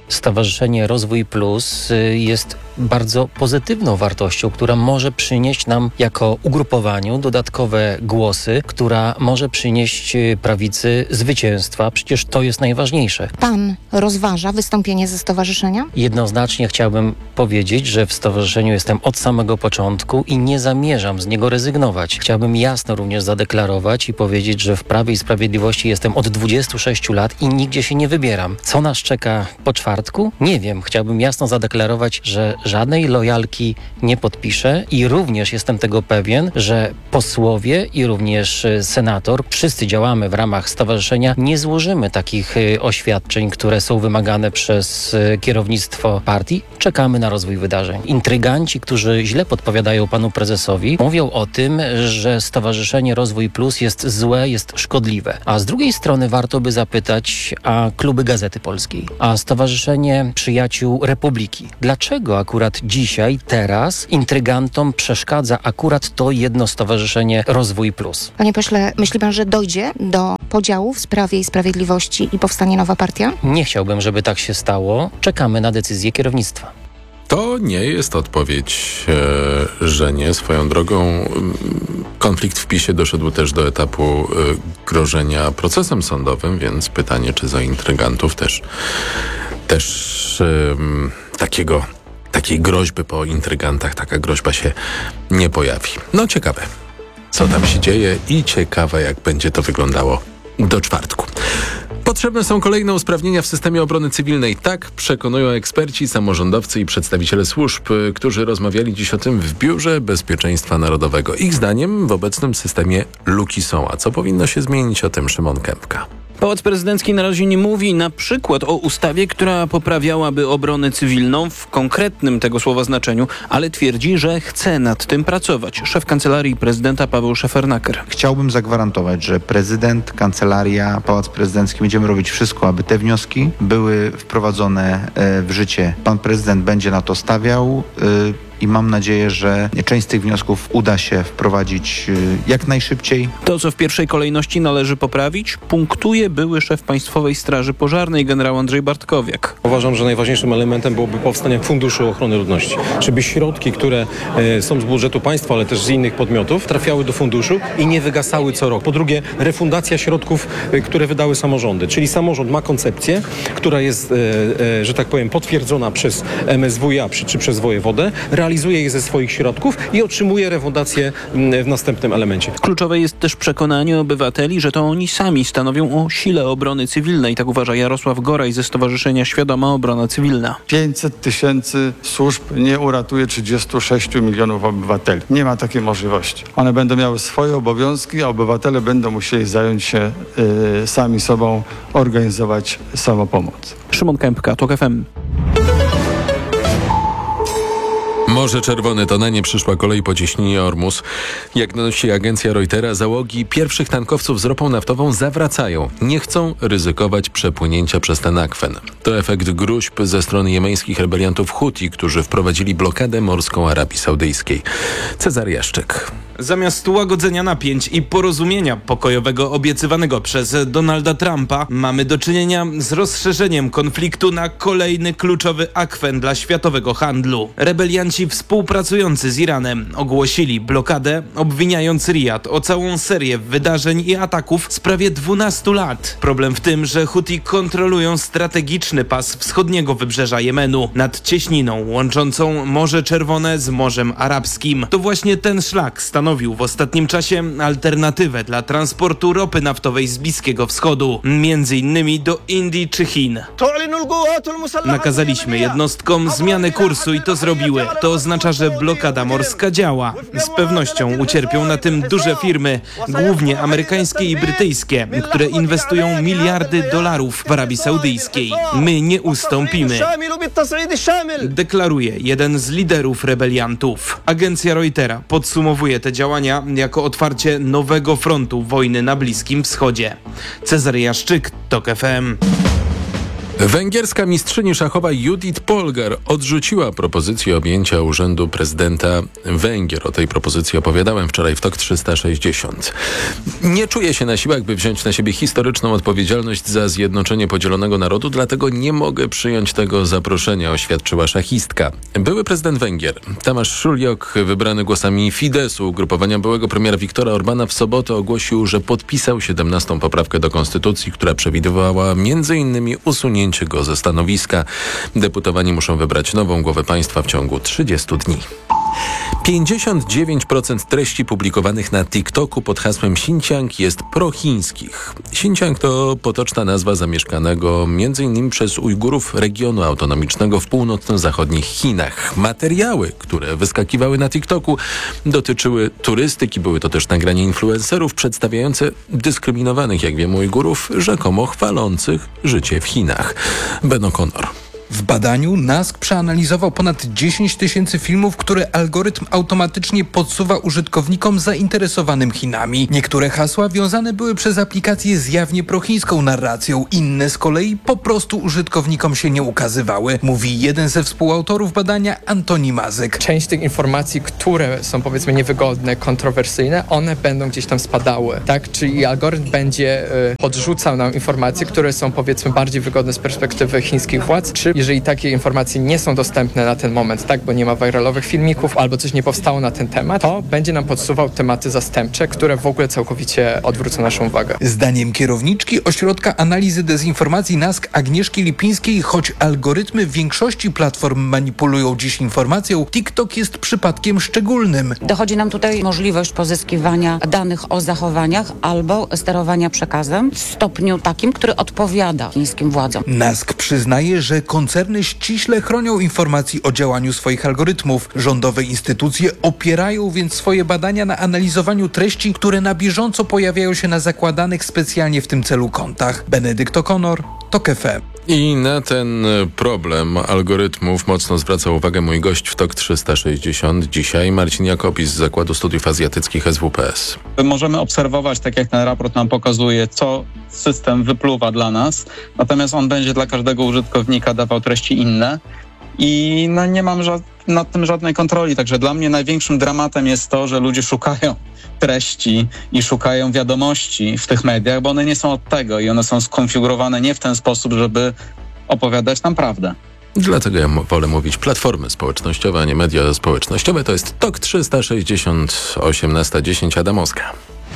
Stowarzyszenie Rozwój Plus jest bardzo pozytywną wartością, która może przynieść nam jako ugrupowaniu dodatkowe głosy, która może przynieść prawicy zwycięstwa. Przecież to jest najważniejsze. Pan rozważa wystąpienie ze stowarzyszenia? Jednoznacznie chciałbym powiedzieć, że w stowarzyszeniu jestem od samego początku i nie zamierzam z niego rezygnować. Chciałbym jasno również zadeklarować i powiedzieć, że w Prawie i Sprawiedliwości jestem od 26 lat i nigdzie się nie wybieram. Co nas czeka po czwartku? Nie wiem. Chciałbym jasno zadeklarować, że żadnej lojalki nie podpiszę i również jestem tego pewien, że posłowie i również senator, wszyscy działamy w ramach stowarzyszenia, nie złożymy takich oświadczeń, które są wymagane przez kierownictwo partii. Czekamy na rozwój wydarzeń. Intryganci, którzy źle podpowiadają panu prezesowi, mówią o tym, że Stowarzyszenie Rozwój Plus jest złe, jest szkodliwe. A z drugiej strony warto by zapytać, a kluby Gazety Polskiej, a Stowarzyszenie Przyjaciół Republiki. Dlaczego akurat dzisiaj, teraz intrygantom przeszkadza akurat to jedno stowarzyszenie Rozwój Plus? Panie pośle, myśli pan, że dojdzie do podziałów w Prawie i Sprawiedliwości i powstanie nowa partia? Nie chciałbym, żeby tak się stało. Czekamy na decyzję kierownictwa. To nie jest odpowiedź, że nie. Swoją drogą konflikt w PiS-ie doszedł też do etapu grożenia procesem sądowym, więc pytanie, czy za intrygantów też takiej groźby po intrygantach, taka groźba się nie pojawi. No ciekawe, co tam się dzieje i ciekawe, jak będzie to wyglądało do czwartku. Potrzebne są kolejne usprawnienia w systemie obrony cywilnej. Tak przekonują eksperci, samorządowcy i przedstawiciele służb, którzy rozmawiali dziś o tym w Biurze Bezpieczeństwa Narodowego. Ich zdaniem w obecnym systemie luki są. A co powinno się zmienić? O tym Szymon Kępka. Pałac Prezydencki na razie nie mówi na przykład o ustawie, która poprawiałaby obronę cywilną w konkretnym tego słowa znaczeniu, ale twierdzi, że chce nad tym pracować. Szef Kancelarii Prezydenta Paweł Szefernaker. Chciałbym zagwarantować, że prezydent, kancelaria, Pałac Prezydencki będziemy robić wszystko, aby te wnioski były wprowadzone w życie. Pan prezydent będzie na to stawiał i mam nadzieję, że część z tych wniosków uda się wprowadzić jak najszybciej. To, co w pierwszej kolejności należy poprawić, punktuje były szef Państwowej Straży Pożarnej generał Andrzej Bartkowiak. Uważam, że najważniejszym elementem byłoby powstanie Funduszu Ochrony Ludności. Żeby środki, które są z budżetu państwa, ale też z innych podmiotów, trafiały do funduszu i nie wygasały co rok. Po drugie, refundacja środków, które wydały samorządy. Czyli samorząd ma koncepcję, która jest, że tak powiem, potwierdzona przez MSWiA czy przez wojewodę, realizuje je ze swoich środków i otrzymuje refundację w następnym elemencie. Kluczowe jest też przekonanie obywateli, że to oni sami stanowią o sile obrony cywilnej. Tak uważa Jarosław Goraj ze Stowarzyszenia Świadoma Obrona Cywilna. 500 tysięcy służb nie uratuje 36 milionów obywateli. Nie ma takiej możliwości. One będą miały swoje obowiązki, a obywatele będą musieli zająć się sami sobą, organizować samopomoc. Szymon Kępka, TOK FM. Morze Czerwone to na nie przyszła kolej po cieśninie Ormus. Jak donosi agencja Reutera, załogi pierwszych tankowców z ropą naftową zawracają. Nie chcą ryzykować przepłynięcia przez ten akwen. To efekt gróźb ze strony jemeńskich rebeliantów Huti, którzy wprowadzili blokadę morską Arabii Saudyjskiej. Cezary Jaszczyk. Zamiast łagodzenia napięć i porozumienia pokojowego obiecywanego przez Donalda Trumpa, mamy do czynienia z rozszerzeniem konfliktu na kolejny kluczowy akwen dla światowego handlu. Rebelianci współpracujący z Iranem ogłosili blokadę, obwiniając Rijad o całą serię wydarzeń i ataków z prawie 12 lat. Problem w tym, że Huti kontrolują strategiczny pas wschodniego wybrzeża Jemenu nad cieśniną łączącą Morze Czerwone z Morzem Arabskim. To właśnie ten szlak stanowił w ostatnim czasie alternatywę dla transportu ropy naftowej z Bliskiego Wschodu, między innymi do Indii czy Chin. Nakazaliśmy jednostkom zmianę kursu i to zrobiły. To oznacza, że blokada morska działa. Z pewnością ucierpią na tym duże firmy, głównie amerykańskie i brytyjskie, które inwestują miliardy dolarów w Arabii Saudyjskiej. My nie ustąpimy, deklaruje jeden z liderów rebeliantów. Agencja Reutera podsumowuje te działania jako otwarcie nowego frontu wojny na Bliskim Wschodzie. Cezary Jaszczyk, TOK FM. Węgierska mistrzyni szachowa Judith Polgar odrzuciła propozycję objęcia urzędu prezydenta Węgier. O tej propozycji opowiadałem wczoraj w TOK 360. Nie czuję się na siłach, by wziąć na siebie historyczną odpowiedzialność za zjednoczenie podzielonego narodu, dlatego nie mogę przyjąć tego zaproszenia, oświadczyła szachistka. Były prezydent Węgier, Tamás Szujok, wybrany głosami Fidesu, ugrupowania byłego premiera Viktora Orbana, w sobotę ogłosił, że podpisał 17. poprawkę do konstytucji, która przewidywała m.in. usunięcie go ze stanowiska. Deputowani muszą wybrać nową głowę państwa w ciągu 30 dni. 59% treści publikowanych na TikToku pod hasłem Xinjiang jest prochińskich. Xinjiang to potoczna nazwa zamieszkanego m.in. przez Ujgurów regionu autonomicznego w północno-zachodnich Chinach. Materiały, które wyskakiwały na TikToku, dotyczyły turystyki. Były to też nagrania influencerów przedstawiające dyskryminowanych, jak wiemy, Ujgurów, rzekomo chwalących życie w Chinach. Ben O'Connor. W badaniu NASK przeanalizował ponad 10 000 filmów, które algorytm automatycznie podsuwa użytkownikom zainteresowanym Chinami. Niektóre hasła wiązane były przez aplikację z jawnie prochińską narracją, inne z kolei po prostu użytkownikom się nie ukazywały, mówi jeden ze współautorów badania, Antoni Mazyk. Część tych informacji, które są powiedzmy niewygodne, kontrowersyjne, one będą gdzieś tam spadały, tak? Czyli algorytm będzie podrzucał nam informacje, które są powiedzmy bardziej wygodne z perspektywy chińskich władz, czy jeżeli takie informacje nie są dostępne na ten moment, tak, bo nie ma viralowych filmików albo coś nie powstało na ten temat, to będzie nam podsuwał tematy zastępcze, które w ogóle całkowicie odwrócą naszą uwagę. Zdaniem kierowniczki Ośrodka Analizy Dezinformacji NASK Agnieszki Lipińskiej, choć algorytmy w większości platform manipulują dziś informacją, TikTok jest przypadkiem szczególnym. Dochodzi nam tutaj możliwość pozyskiwania danych o zachowaniach albo sterowania przekazem w stopniu takim, który odpowiada chińskim władzom. NASK przyznaje, że koncerny ściśle chronią informacji o działaniu swoich algorytmów. Rządowe instytucje opierają więc swoje badania na analizowaniu treści, które na bieżąco pojawiają się na zakładanych specjalnie w tym celu kontach. Benedykt O'Connor, TOK FM. I na ten problem algorytmów mocno zwraca uwagę mój gość w TOK 360. Dzisiaj Marcin Jakobis z Zakładu Studiów Azjatyckich SWPS. Możemy obserwować, tak jak ten raport nam pokazuje, co system wypluwa dla nas, natomiast on będzie dla każdego użytkownika dawał treści inne i nie mam nad tym żadnej kontroli, także dla mnie największym dramatem jest to, że ludzie szukają treści i szukają wiadomości w tych mediach, bo one nie są od tego i one są skonfigurowane nie w ten sposób, żeby opowiadać nam prawdę. Dlatego ja wolę mówić platformy społecznościowe, a nie media społecznościowe. To jest TOK 360, 18:10, Adamowska.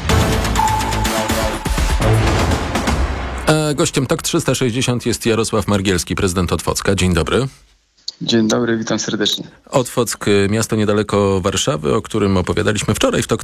A gościem TOK 360 jest Jarosław Margielski, prezydent Otwocka. Dzień dobry. Dzień dobry, witam serdecznie. Otwock, miasto niedaleko Warszawy, o którym opowiadaliśmy wczoraj w TOK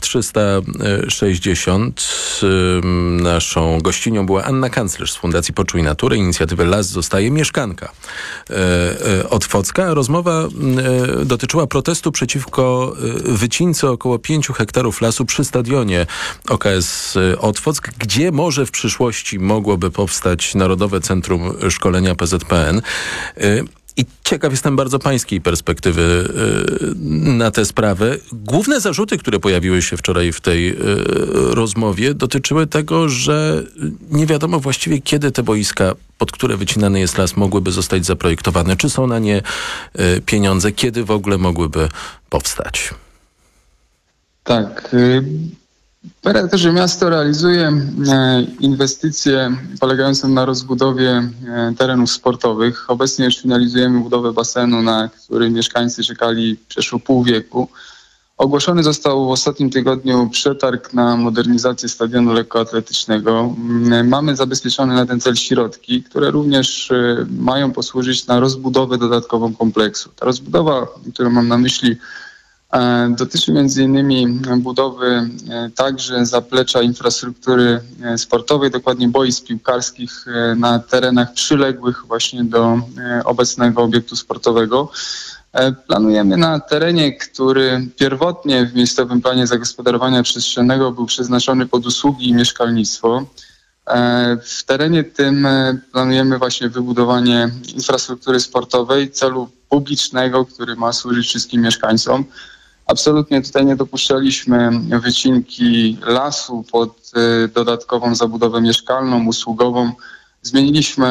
360. Naszą gościnią była Anna Kanclerz z Fundacji Poczuj Naturę. Inicjatywy Las zostaje mieszkanka Otwocka. Rozmowa dotyczyła protestu przeciwko wycince około 5 hektarów lasu przy stadionie OKS Otwock, gdzie może w przyszłości mogłoby powstać Narodowe Centrum Szkolenia PZPN. I ciekaw jestem bardzo pańskiej perspektywy na tę sprawę. Główne zarzuty, które pojawiły się wczoraj w tej rozmowie, dotyczyły tego, że nie wiadomo właściwie, kiedy te boiska, pod które wycinany jest las, mogłyby zostać zaprojektowane. Czy są na nie pieniądze? Kiedy w ogóle mogłyby powstać? Tak. W charakterze miasto realizuje inwestycje polegające na rozbudowie terenów sportowych. Obecnie już finalizujemy budowę basenu, na który mieszkańcy czekali przeszło pół wieku. Ogłoszony został w ostatnim tygodniu przetarg na modernizację stadionu lekkoatletycznego. Mamy zabezpieczone na ten cel środki, które również mają posłużyć na rozbudowę dodatkową kompleksu. Ta rozbudowa, którą mam na myśli, dotyczy m.in. budowy także zaplecza infrastruktury sportowej, dokładnie boisk piłkarskich na terenach przyległych właśnie do obecnego obiektu sportowego. Planujemy na terenie, który pierwotnie w miejscowym planie zagospodarowania przestrzennego był przeznaczony pod usługi i mieszkalnictwo. W terenie tym planujemy właśnie wybudowanie infrastruktury sportowej celu publicznego, który ma służyć wszystkim mieszkańcom. Absolutnie tutaj nie dopuszczaliśmy wycinki lasu pod dodatkową zabudowę mieszkalną, usługową. Zmieniliśmy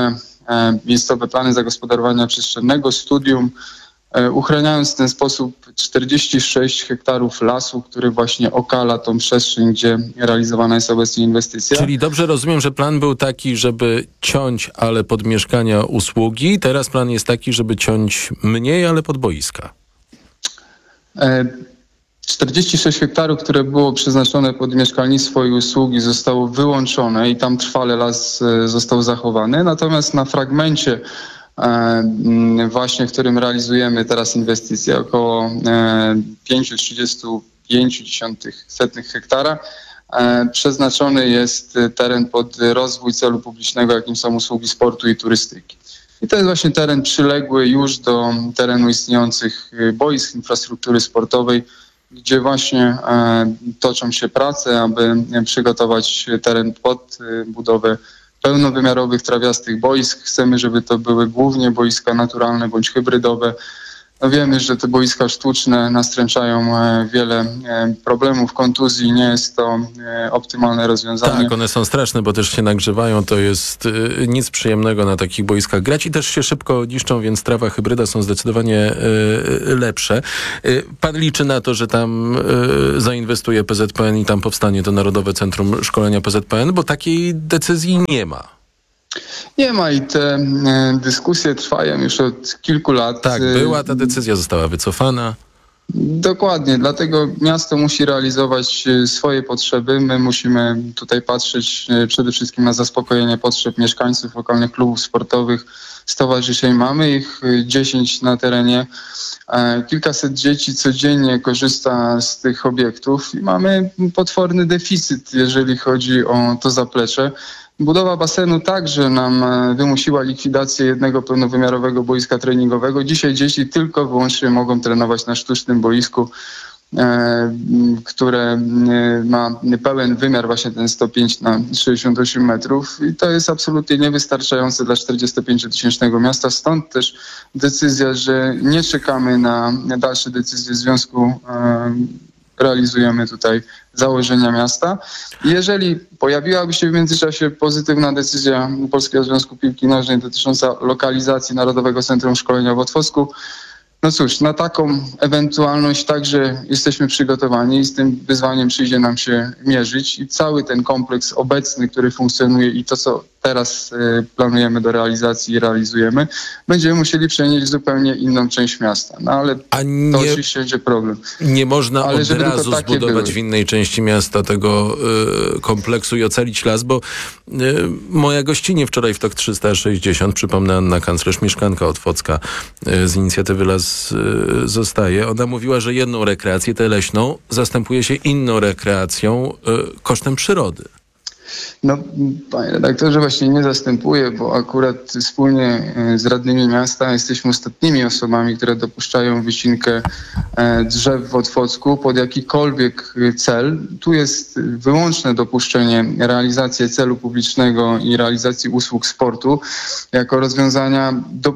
miejscowe plany zagospodarowania przestrzennego, studium, uchraniając w ten sposób 46 hektarów lasu, który właśnie okala tą przestrzeń, gdzie realizowana jest obecnie inwestycja. Czyli dobrze rozumiem, że plan był taki, żeby ciąć, ale pod mieszkania, usługi. Teraz plan jest taki, żeby ciąć mniej, ale pod boiska. 46 hektarów, które było przeznaczone pod mieszkalnictwo i usługi, zostało wyłączone i tam trwale las został zachowany. Natomiast na fragmencie właśnie, w którym realizujemy teraz inwestycje, około 5,35 hektara, przeznaczony jest teren pod rozwój celu publicznego, jakim są usługi sportu i turystyki. I to jest właśnie teren przyległy już do terenu istniejących boisk infrastruktury sportowej, gdzie właśnie toczą się prace, aby przygotować teren pod budowę pełnowymiarowych, trawiastych boisk. Chcemy, żeby to były głównie boiska naturalne bądź hybrydowe. No wiemy, że te boiska sztuczne nastręczają wiele problemów, kontuzji. Nie jest to optymalne rozwiązanie. Tak, one są straszne, bo też się nagrzewają. To jest nic przyjemnego na takich boiskach grać i też się szybko niszczą, więc trawa, hybryda są zdecydowanie lepsze. Pan liczy na to, że tam zainwestuje PZPN i tam powstanie to Narodowe Centrum Szkolenia PZPN, bo takiej decyzji nie ma. Nie ma i te dyskusje trwają już od kilku lat. Tak, była ta decyzja, została wycofana. Dokładnie, dlatego miasto musi realizować swoje potrzeby. My musimy tutaj patrzeć przede wszystkim na zaspokojenie potrzeb mieszkańców, lokalnych klubów sportowych, stowarzyszeń. Mamy ich 10 na terenie. Kilkaset dzieci codziennie korzysta z tych obiektów i mamy potworny deficyt, jeżeli chodzi o to zaplecze. Budowa basenu także nam wymusiła likwidację jednego pełnowymiarowego boiska treningowego. Dzisiaj dzieci tylko wyłącznie mogą trenować na sztucznym boisku, które ma pełen wymiar, właśnie ten 105 na 68 metrów. I to jest absolutnie niewystarczające dla 45-tysięcznego miasta. Stąd też decyzja, że nie czekamy na dalsze decyzje związku. Realizujemy tutaj założenia miasta. Jeżeli pojawiłaby się w międzyczasie pozytywna decyzja Polskiego Związku Piłki Nożnej dotycząca lokalizacji Narodowego Centrum Szkolenia w Otwocku, no cóż, na taką ewentualność także jesteśmy przygotowani i z tym wyzwaniem przyjdzie nam się mierzyć i cały ten kompleks obecny, który funkcjonuje i to, co teraz planujemy do realizacji i realizujemy, będziemy musieli przenieść w zupełnie inną część miasta. No ale to oczywiście będzie problem. Nie można od razu zbudować w innej części miasta tego kompleksu i ocalić las, bo moja gościnie wczoraj w TOK 360, przypomnę, Anna Kanclerz, mieszkanka otwocka z inicjatywy Las Zostaje, ona mówiła, że jedną rekreację, tę leśną, zastępuje się inną rekreacją kosztem przyrody. No, panie redaktorze, właśnie nie zastępuję, bo akurat wspólnie z radnymi miasta jesteśmy ostatnimi osobami, które dopuszczają wycinkę drzew w Otwocku pod jakikolwiek cel. Tu jest wyłączne dopuszczenie realizacji celu publicznego i realizacji usług sportu jako rozwiązania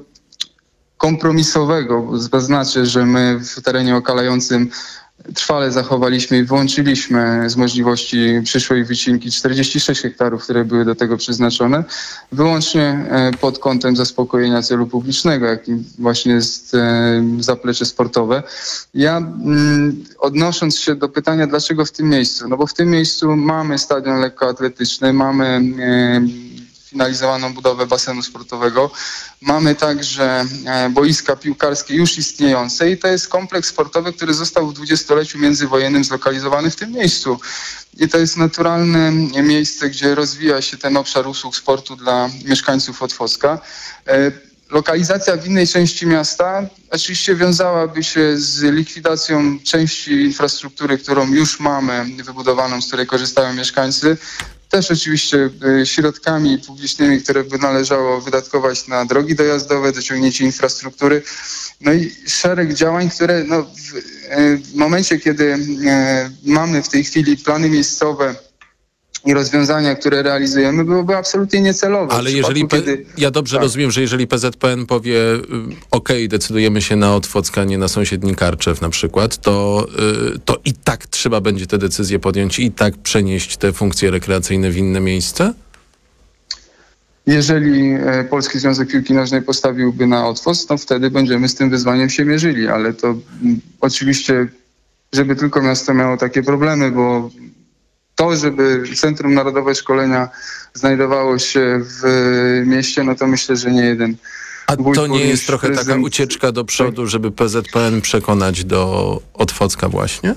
kompromisowego. Zaznaczę, że my w terenie okalającym trwale zachowaliśmy i wyłączyliśmy z możliwości przyszłej wycinki 46 hektarów, które były do tego przeznaczone, wyłącznie pod kątem zaspokojenia celu publicznego, jakim właśnie jest zaplecze sportowe. Ja odnosząc się do pytania, dlaczego w tym miejscu? No bo w tym miejscu mamy stadion lekkoatletyczny, mamy finalizowaną budowę basenu sportowego. Mamy także boiska piłkarskie już istniejące i to jest kompleks sportowy, który został w dwudziestoleciu międzywojennym zlokalizowany w tym miejscu. I to jest naturalne miejsce, gdzie rozwija się ten obszar usług sportu dla mieszkańców Otwocka. Lokalizacja w innej części miasta oczywiście wiązałaby się z likwidacją części infrastruktury, którą już mamy wybudowaną, z której korzystają mieszkańcy. Też oczywiście środkami publicznymi, które by należało wydatkować na drogi dojazdowe, dociągnięcie infrastruktury. No i szereg działań, które w momencie, kiedy mamy w tej chwili plany miejscowe i rozwiązania, które realizujemy, byłoby absolutnie niecelowe. Ale jeżeli ja dobrze rozumiem, że jeżeli PZPN powie decydujemy się na Otwock, a nie na sąsiedni Karczew na przykład, to i tak trzeba będzie te decyzje podjąć i tak przenieść te funkcje rekreacyjne w inne miejsce? Jeżeli Polski Związek Piłki Nożnej postawiłby na otwoc, to wtedy będziemy z tym wyzwaniem się mierzyli, ale to oczywiście, żeby tylko miasto miało takie problemy, bo to, żeby Centrum Narodowe Szkolenia znajdowało się w mieście, no to myślę, że nie jeden. A to nie jest trochę taka ucieczka do przodu, żeby PZPN przekonać do Otwocka właśnie?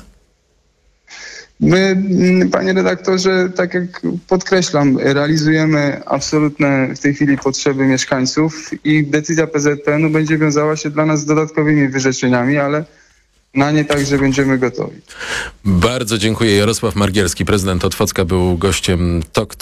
My, panie redaktorze, tak jak podkreślam, realizujemy absolutne w tej chwili potrzeby mieszkańców i decyzja PZPN-u będzie wiązała się dla nas z dodatkowymi wyrzeczeniami, ale na nie także będziemy gotowi. Bardzo dziękuję. Jarosław Margielski, prezydent Otwocka, był gościem TOK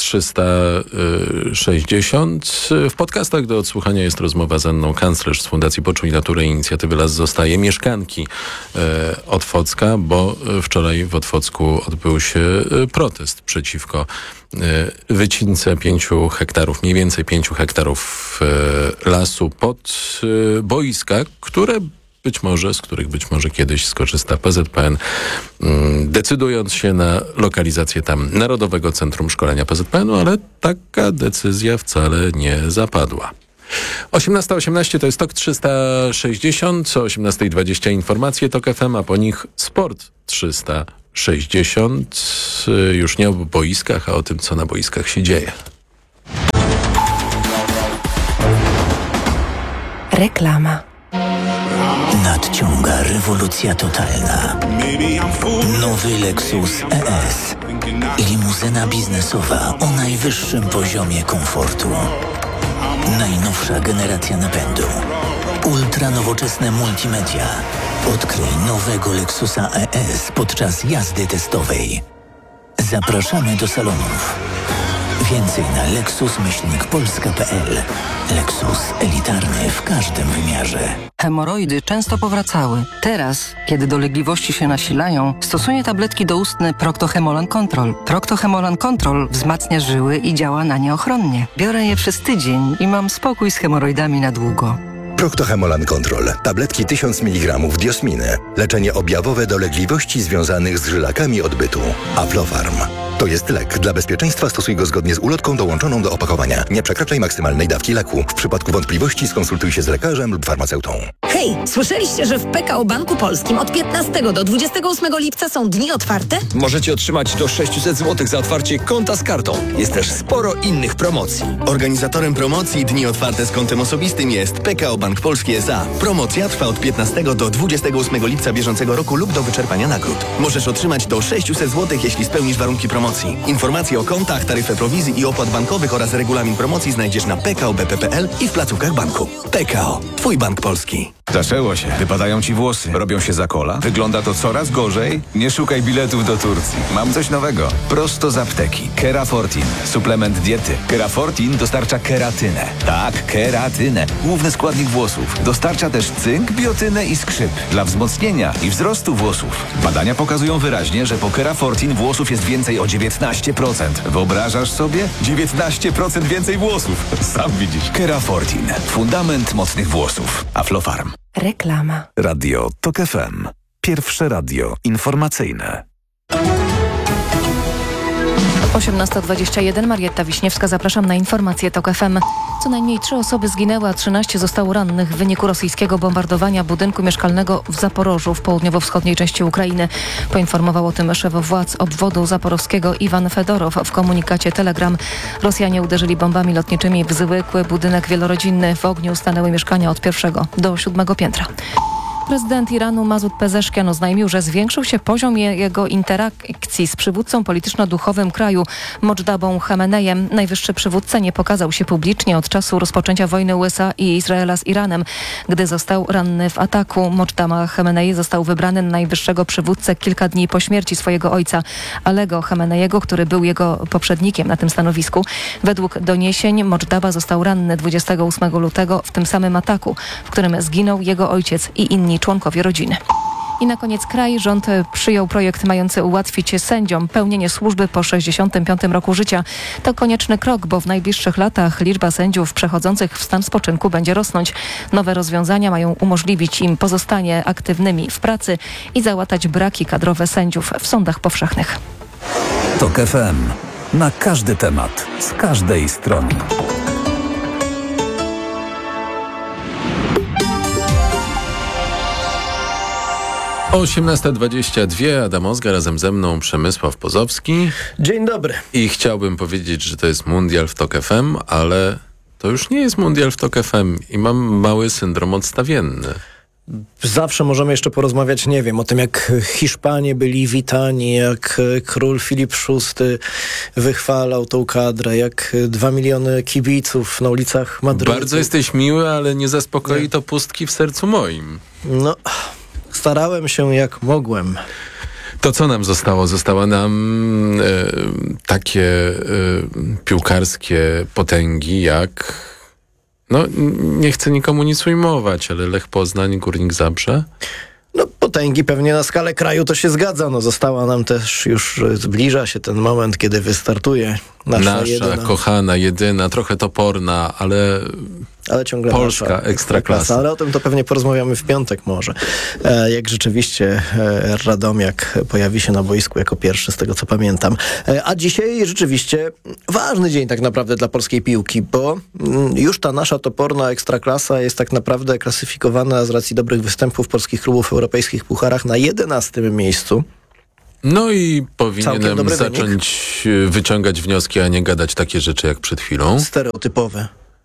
360. W podcastach do odsłuchania jest rozmowa z Anną Kanclerz z Fundacji Poczuj Naturę i Inicjatywy Las Zostaje, mieszkanki Otwocka, bo wczoraj w Otwocku odbył się protest przeciwko wycince 5 hektarów, mniej więcej 5 hektarów lasu pod boiska, z których być może kiedyś skorzysta PZPN, decydując się na lokalizację tam Narodowego Centrum Szkolenia PZPN-u, ale taka decyzja wcale nie zapadła. 18:18 to jest TOK 360, o 18:20 informacje TOK FM, a po nich Sport 360. Już nie o boiskach, a o tym, co na boiskach się dzieje. Reklama. Nadciąga rewolucja totalna. Nowy Lexus ES. Limuzyna biznesowa o najwyższym poziomie komfortu. Najnowsza generacja napędu. Ultra nowoczesne multimedia. Odkryj nowego Lexusa ES podczas jazdy testowej. Zapraszamy do salonów. Więcej na lexus-polska.pl. Lexus elitarny w każdym wymiarze. Hemoroidy często powracały. Teraz, kiedy dolegliwości się nasilają, stosuję tabletki doustne Procto-Hemolan Control. Procto-Hemolan Control wzmacnia żyły i działa na nie ochronnie. Biorę je przez tydzień i mam spokój z hemoroidami na długo. Procto-Hemolan Control. Tabletki 1000 mg diosminy. Leczenie objawowe dolegliwości związanych z żylakami odbytu. Aflofarm. To jest lek. Dla bezpieczeństwa stosuj go zgodnie z ulotką dołączoną do opakowania. Nie przekraczaj maksymalnej dawki leku. W przypadku wątpliwości skonsultuj się z lekarzem lub farmaceutą. Hej, słyszeliście, że w PKO Banku Polskim od 15 do 28 lipca są dni otwarte? Możecie otrzymać do 600 zł za otwarcie konta z kartą. Jest też sporo innych promocji. Organizatorem promocji Dni Otwarte z kontem osobistym jest PKO Bank Polski S.A. Promocja trwa od 15 do 28 lipca bieżącego roku lub do wyczerpania nagród. Możesz otrzymać do 600 zł, jeśli spełnisz warunki promocji. Informacje o kontach, taryfę prowizji i opłat bankowych oraz regulamin promocji znajdziesz na pkobp.pl i w placówkach banku. PKO. Twój bank polski. Zaczęło się. Wypadają ci włosy. Robią się za kola. Wygląda to coraz gorzej. Nie szukaj biletów do Turcji. Mam coś nowego. Prosto z apteki. Kerafortin. Suplement diety. Kerafortin dostarcza keratynę. Tak, keratynę. Główny składnik włosów. Dostarcza też cynk, biotynę i skrzyp. Dla wzmocnienia i wzrostu włosów. Badania pokazują wyraźnie, że po Kerafortin włosów jest więcej o 19%. Wyobrażasz sobie? 19% więcej włosów. Sam widzisz. Kerafortin. Fundament mocnych włosów. Aflofarm. Reklama. Radio TOK FM. Pierwsze radio informacyjne. 18:21. Marietta Wiśniewska, zapraszam na informacje TOK FM. Co najmniej 3 osoby zginęły, a 13 zostało rannych w wyniku rosyjskiego bombardowania budynku mieszkalnego w Zaporożu w południowo-wschodniej części Ukrainy. Poinformował o tym szef władz obwodu zaporowskiego Iwan Fedorow w komunikacie Telegram. Rosjanie uderzyli bombami lotniczymi w zwykły budynek wielorodzinny. W ogniu stanęły mieszkania od 1. do 7. piętra. Prezydent Iranu Masud Pezeszkian oznajmił, że zwiększył się poziom jego interakcji z przywódcą polityczno-duchowym kraju, Modżdabą Chamenejem. Najwyższy przywódca nie pokazał się publicznie od czasu rozpoczęcia wojny USA i Izraela z Iranem. Gdy został ranny w ataku, Modżdaba Chamenei został wybrany na najwyższego przywódcę kilka dni po śmierci swojego ojca, Alego Chameneiego, który był jego poprzednikiem na tym stanowisku. Według doniesień Modżdaba został ranny 28 lutego w tym samym ataku, w którym zginął jego ojciec i inni członkowie rodziny. I na koniec rząd przyjął projekt mający ułatwić sędziom pełnienie służby po 65 roku życia. To konieczny krok, bo w najbliższych latach liczba sędziów przechodzących w stan spoczynku będzie rosnąć. Nowe rozwiązania mają umożliwić im pozostanie aktywnymi w pracy i załatać braki kadrowe sędziów w sądach powszechnych. TOK FM. Na każdy temat, z każdej strony. 18:22, Adam Ozga, razem ze mną Przemysław Pozowski. Dzień dobry. I chciałbym powiedzieć, że to jest mundial w TOK FM, ale to już nie jest mundial w TOK FM i mam mały syndrom odstawienny. Zawsze możemy jeszcze porozmawiać, nie wiem, o tym, jak Hiszpanie byli witani, jak król Filip VI wychwalał tą kadrę, jak 2 miliony kibiców na ulicach Madrytu. Bardzo jesteś miły, ale nie zaspokoi to pustki w sercu moim. No, starałem się jak mogłem. To co nam zostało? Zostały nam takie piłkarskie potęgi jak... No, nie chcę nikomu nic ujmować, ale Lech Poznań, Górnik Zabrze? No, potęgi pewnie na skalę kraju to się zgadza. No, została nam też, już zbliża się ten moment, kiedy wystartuje nasza jedyna, kochana, jedyna, trochę toporna, ale ciągle polska ekstraklasa. Ale o tym to pewnie porozmawiamy w piątek może. Jak rzeczywiście Radomiak pojawi się na boisku jako pierwszy, z tego co pamiętam. A dzisiaj rzeczywiście ważny dzień tak naprawdę dla polskiej piłki, bo już ta nasza toporna ekstraklasa jest tak naprawdę klasyfikowana z racji dobrych występów polskich klubów w europejskich pucharach na 11. miejscu. No i powinienem zacząć wyciągać wnioski, a nie gadać takie rzeczy jak przed chwilą. Stereotypowe.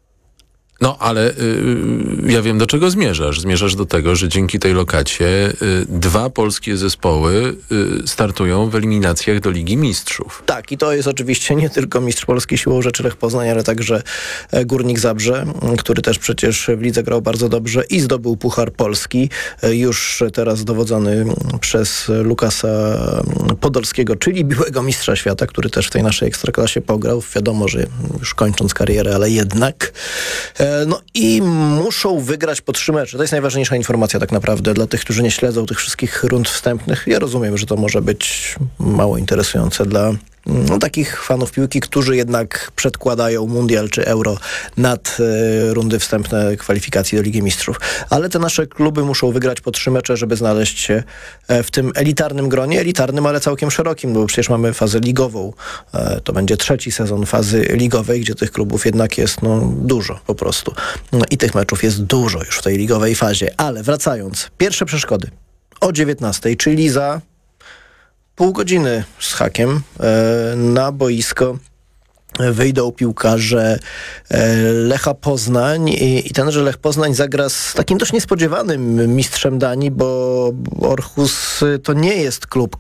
No, ale ja wiem, do czego zmierzasz. Zmierzasz do tego, że dzięki tej lokacie 2 polskie zespoły startują w eliminacjach do Ligi Mistrzów. Tak, i to jest oczywiście nie tylko mistrz Polski siłą rzeczy Lech Poznań, ale także Górnik Zabrze, który też przecież w lidze grał bardzo dobrze i zdobył Puchar Polski, już teraz dowodzony przez Lukasa Podolskiego, czyli byłego mistrza świata, który też w tej naszej ekstraklasie pograł. Wiadomo, że już kończąc karierę, ale jednak... No i muszą wygrać po 3 mecze. To jest najważniejsza informacja tak naprawdę dla tych, którzy nie śledzą tych wszystkich rund wstępnych. Ja rozumiem, że to może być mało interesujące dla takich fanów piłki, którzy jednak przedkładają mundial czy euro nad rundy wstępne kwalifikacji do Ligi Mistrzów. Ale te nasze kluby muszą wygrać po 3 mecze, żeby znaleźć się w tym elitarnym gronie. Elitarnym, ale całkiem szerokim, bo przecież mamy fazę ligową. To będzie 3. sezon fazy ligowej, gdzie tych klubów jednak jest dużo po prostu. I tych meczów jest dużo już w tej ligowej fazie. Ale wracając, pierwsze przeszkody o 19:00, czyli za pół godziny z hakiem na boisko wyjdą piłkarze Lecha Poznań i tenże Lech Poznań zagra z takim dość niespodziewanym mistrzem Danii, bo Aarhus to nie jest klub,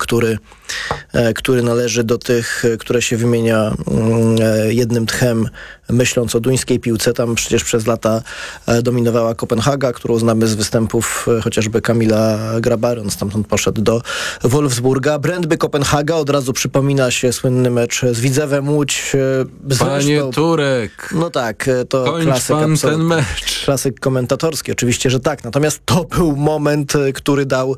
który należy do tych, które się wymienia jednym tchem, myśląc o duńskiej piłce. Tam przecież przez lata dominowała Kopenhaga, którą znamy z występów chociażby Kamila Grabary. On stamtąd poszedł do Wolfsburga. Brøndby Kopenhaga, od razu przypomina się słynny mecz z Widzewem Łódź. Panie Turek! No tak, to klasyk komentatorski, oczywiście, że tak. Natomiast to był moment, który dał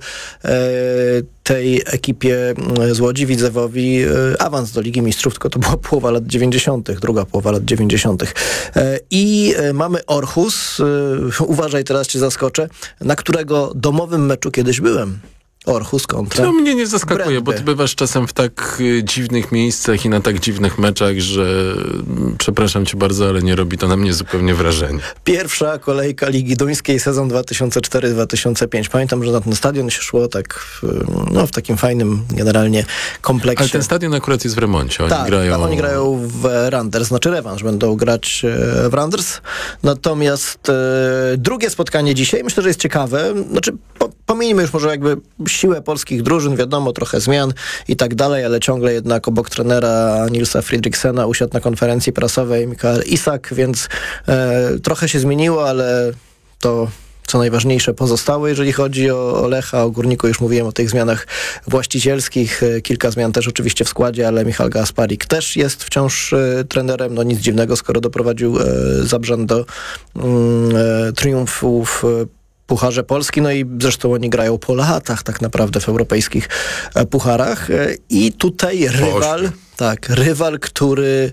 tej ekipie z Łodzi, Widzewowi, awans do Ligi Mistrzów, tylko to była połowa lat 90., druga połowa lat 90. I mamy Aarhus, uważaj, teraz cię zaskoczę, na którego domowym meczu kiedyś byłem. Aarhus kontra To mnie nie zaskakuje, Brøndby. bo ty bywasz czasem w tak dziwnych miejscach i na tak dziwnych meczach, że przepraszam cię bardzo, ale nie robi to na mnie zupełnie wrażenia. Pierwsza kolejka Ligi Duńskiej, sezon 2004-2005. Pamiętam, że na ten stadion się szło tak w takim fajnym generalnie kompleksie. Ale ten stadion akurat jest w remoncie. Oni grają w Randers, znaczy rewanż. Będą grać w Randers. Natomiast drugie spotkanie dzisiaj, myślę, że jest ciekawe. Znaczy, pomijmy już może jakby siłę polskich drużyn, wiadomo, trochę zmian i tak dalej, ale ciągle jednak obok trenera Nilsa Fridriksena usiadł na konferencji prasowej Mikael Isak, więc trochę się zmieniło, ale to co najważniejsze pozostało, jeżeli chodzi o Lecha, o Górniku. Już mówiłem o tych zmianach właścicielskich. Kilka zmian też oczywiście w składzie, ale Michał Gasparik też jest wciąż trenerem. No nic dziwnego, skoro doprowadził Zabrzan do triumfu w Pucharze Polski, no i zresztą oni grają po latach tak naprawdę w europejskich pucharach. I tutaj rywal, który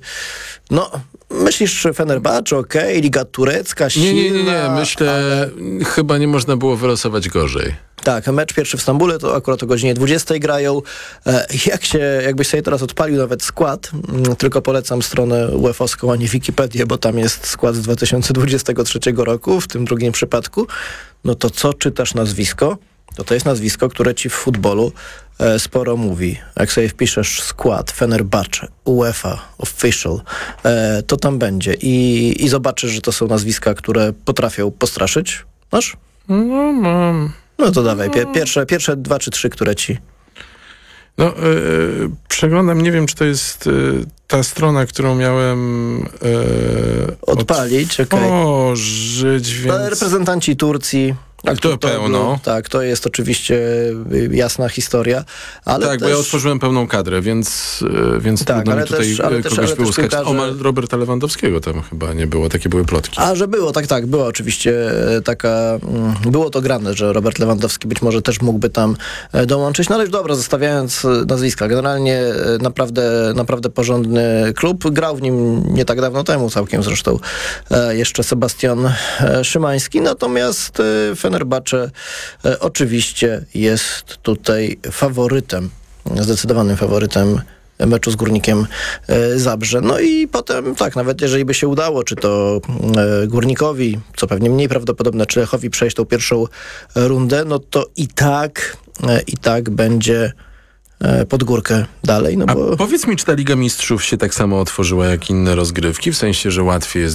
myślisz Fenerbahce, okej, Liga Turecka, silna. Nie, myślę, chyba nie można było wylosować gorzej. Tak, mecz pierwszy w Stambule to akurat o godzinie 20 grają. Jakbyś sobie teraz odpalił nawet skład, tylko polecam stronę UEFA-owską, a nie Wikipedię, bo tam jest skład z 2023 roku, w tym drugim przypadku, no to co czytasz nazwisko? to jest nazwisko, które ci w futbolu sporo mówi. Jak sobie wpiszesz skład Fenerbahce, UEFA, Official, to tam będzie i zobaczysz, że to są nazwiska, które potrafią postraszyć. Masz? No mam. No to dawaj, pierwsze 2 czy 3, które ci... No, przeglądam, nie wiem, czy to jest ta strona, którą miałem odpalić, otworzyć, więc... Reprezentanci Turcji. Tak, to pełno. Tak, to jest oczywiście jasna historia, ale tak, też... bo ja otworzyłem pełną kadrę, więc tak, trudno mi tutaj kogoś wyłuskać. piłkarze... Omal Roberta Lewandowskiego tam chyba nie było, takie były plotki. A, że było, tak, była oczywiście taka... Było to grane, że Robert Lewandowski być może też mógłby tam dołączyć, no ale już dobra, zostawiając nazwiska. Generalnie naprawdę porządny klub. Grał w nim nie tak dawno temu całkiem zresztą jeszcze Sebastian Szymański, natomiast Fenerbahce oczywiście jest tutaj faworytem, zdecydowanym faworytem meczu z Górnikiem Zabrze. No i potem tak, nawet jeżeli by się udało, czy to Górnikowi, co pewnie mniej prawdopodobne, czy Lechowi przejść tą pierwszą rundę, no to i tak będzie pod górkę dalej. No bo... A powiedz mi, czy ta Liga Mistrzów się tak samo otworzyła jak inne rozgrywki, w sensie, że łatwiej jest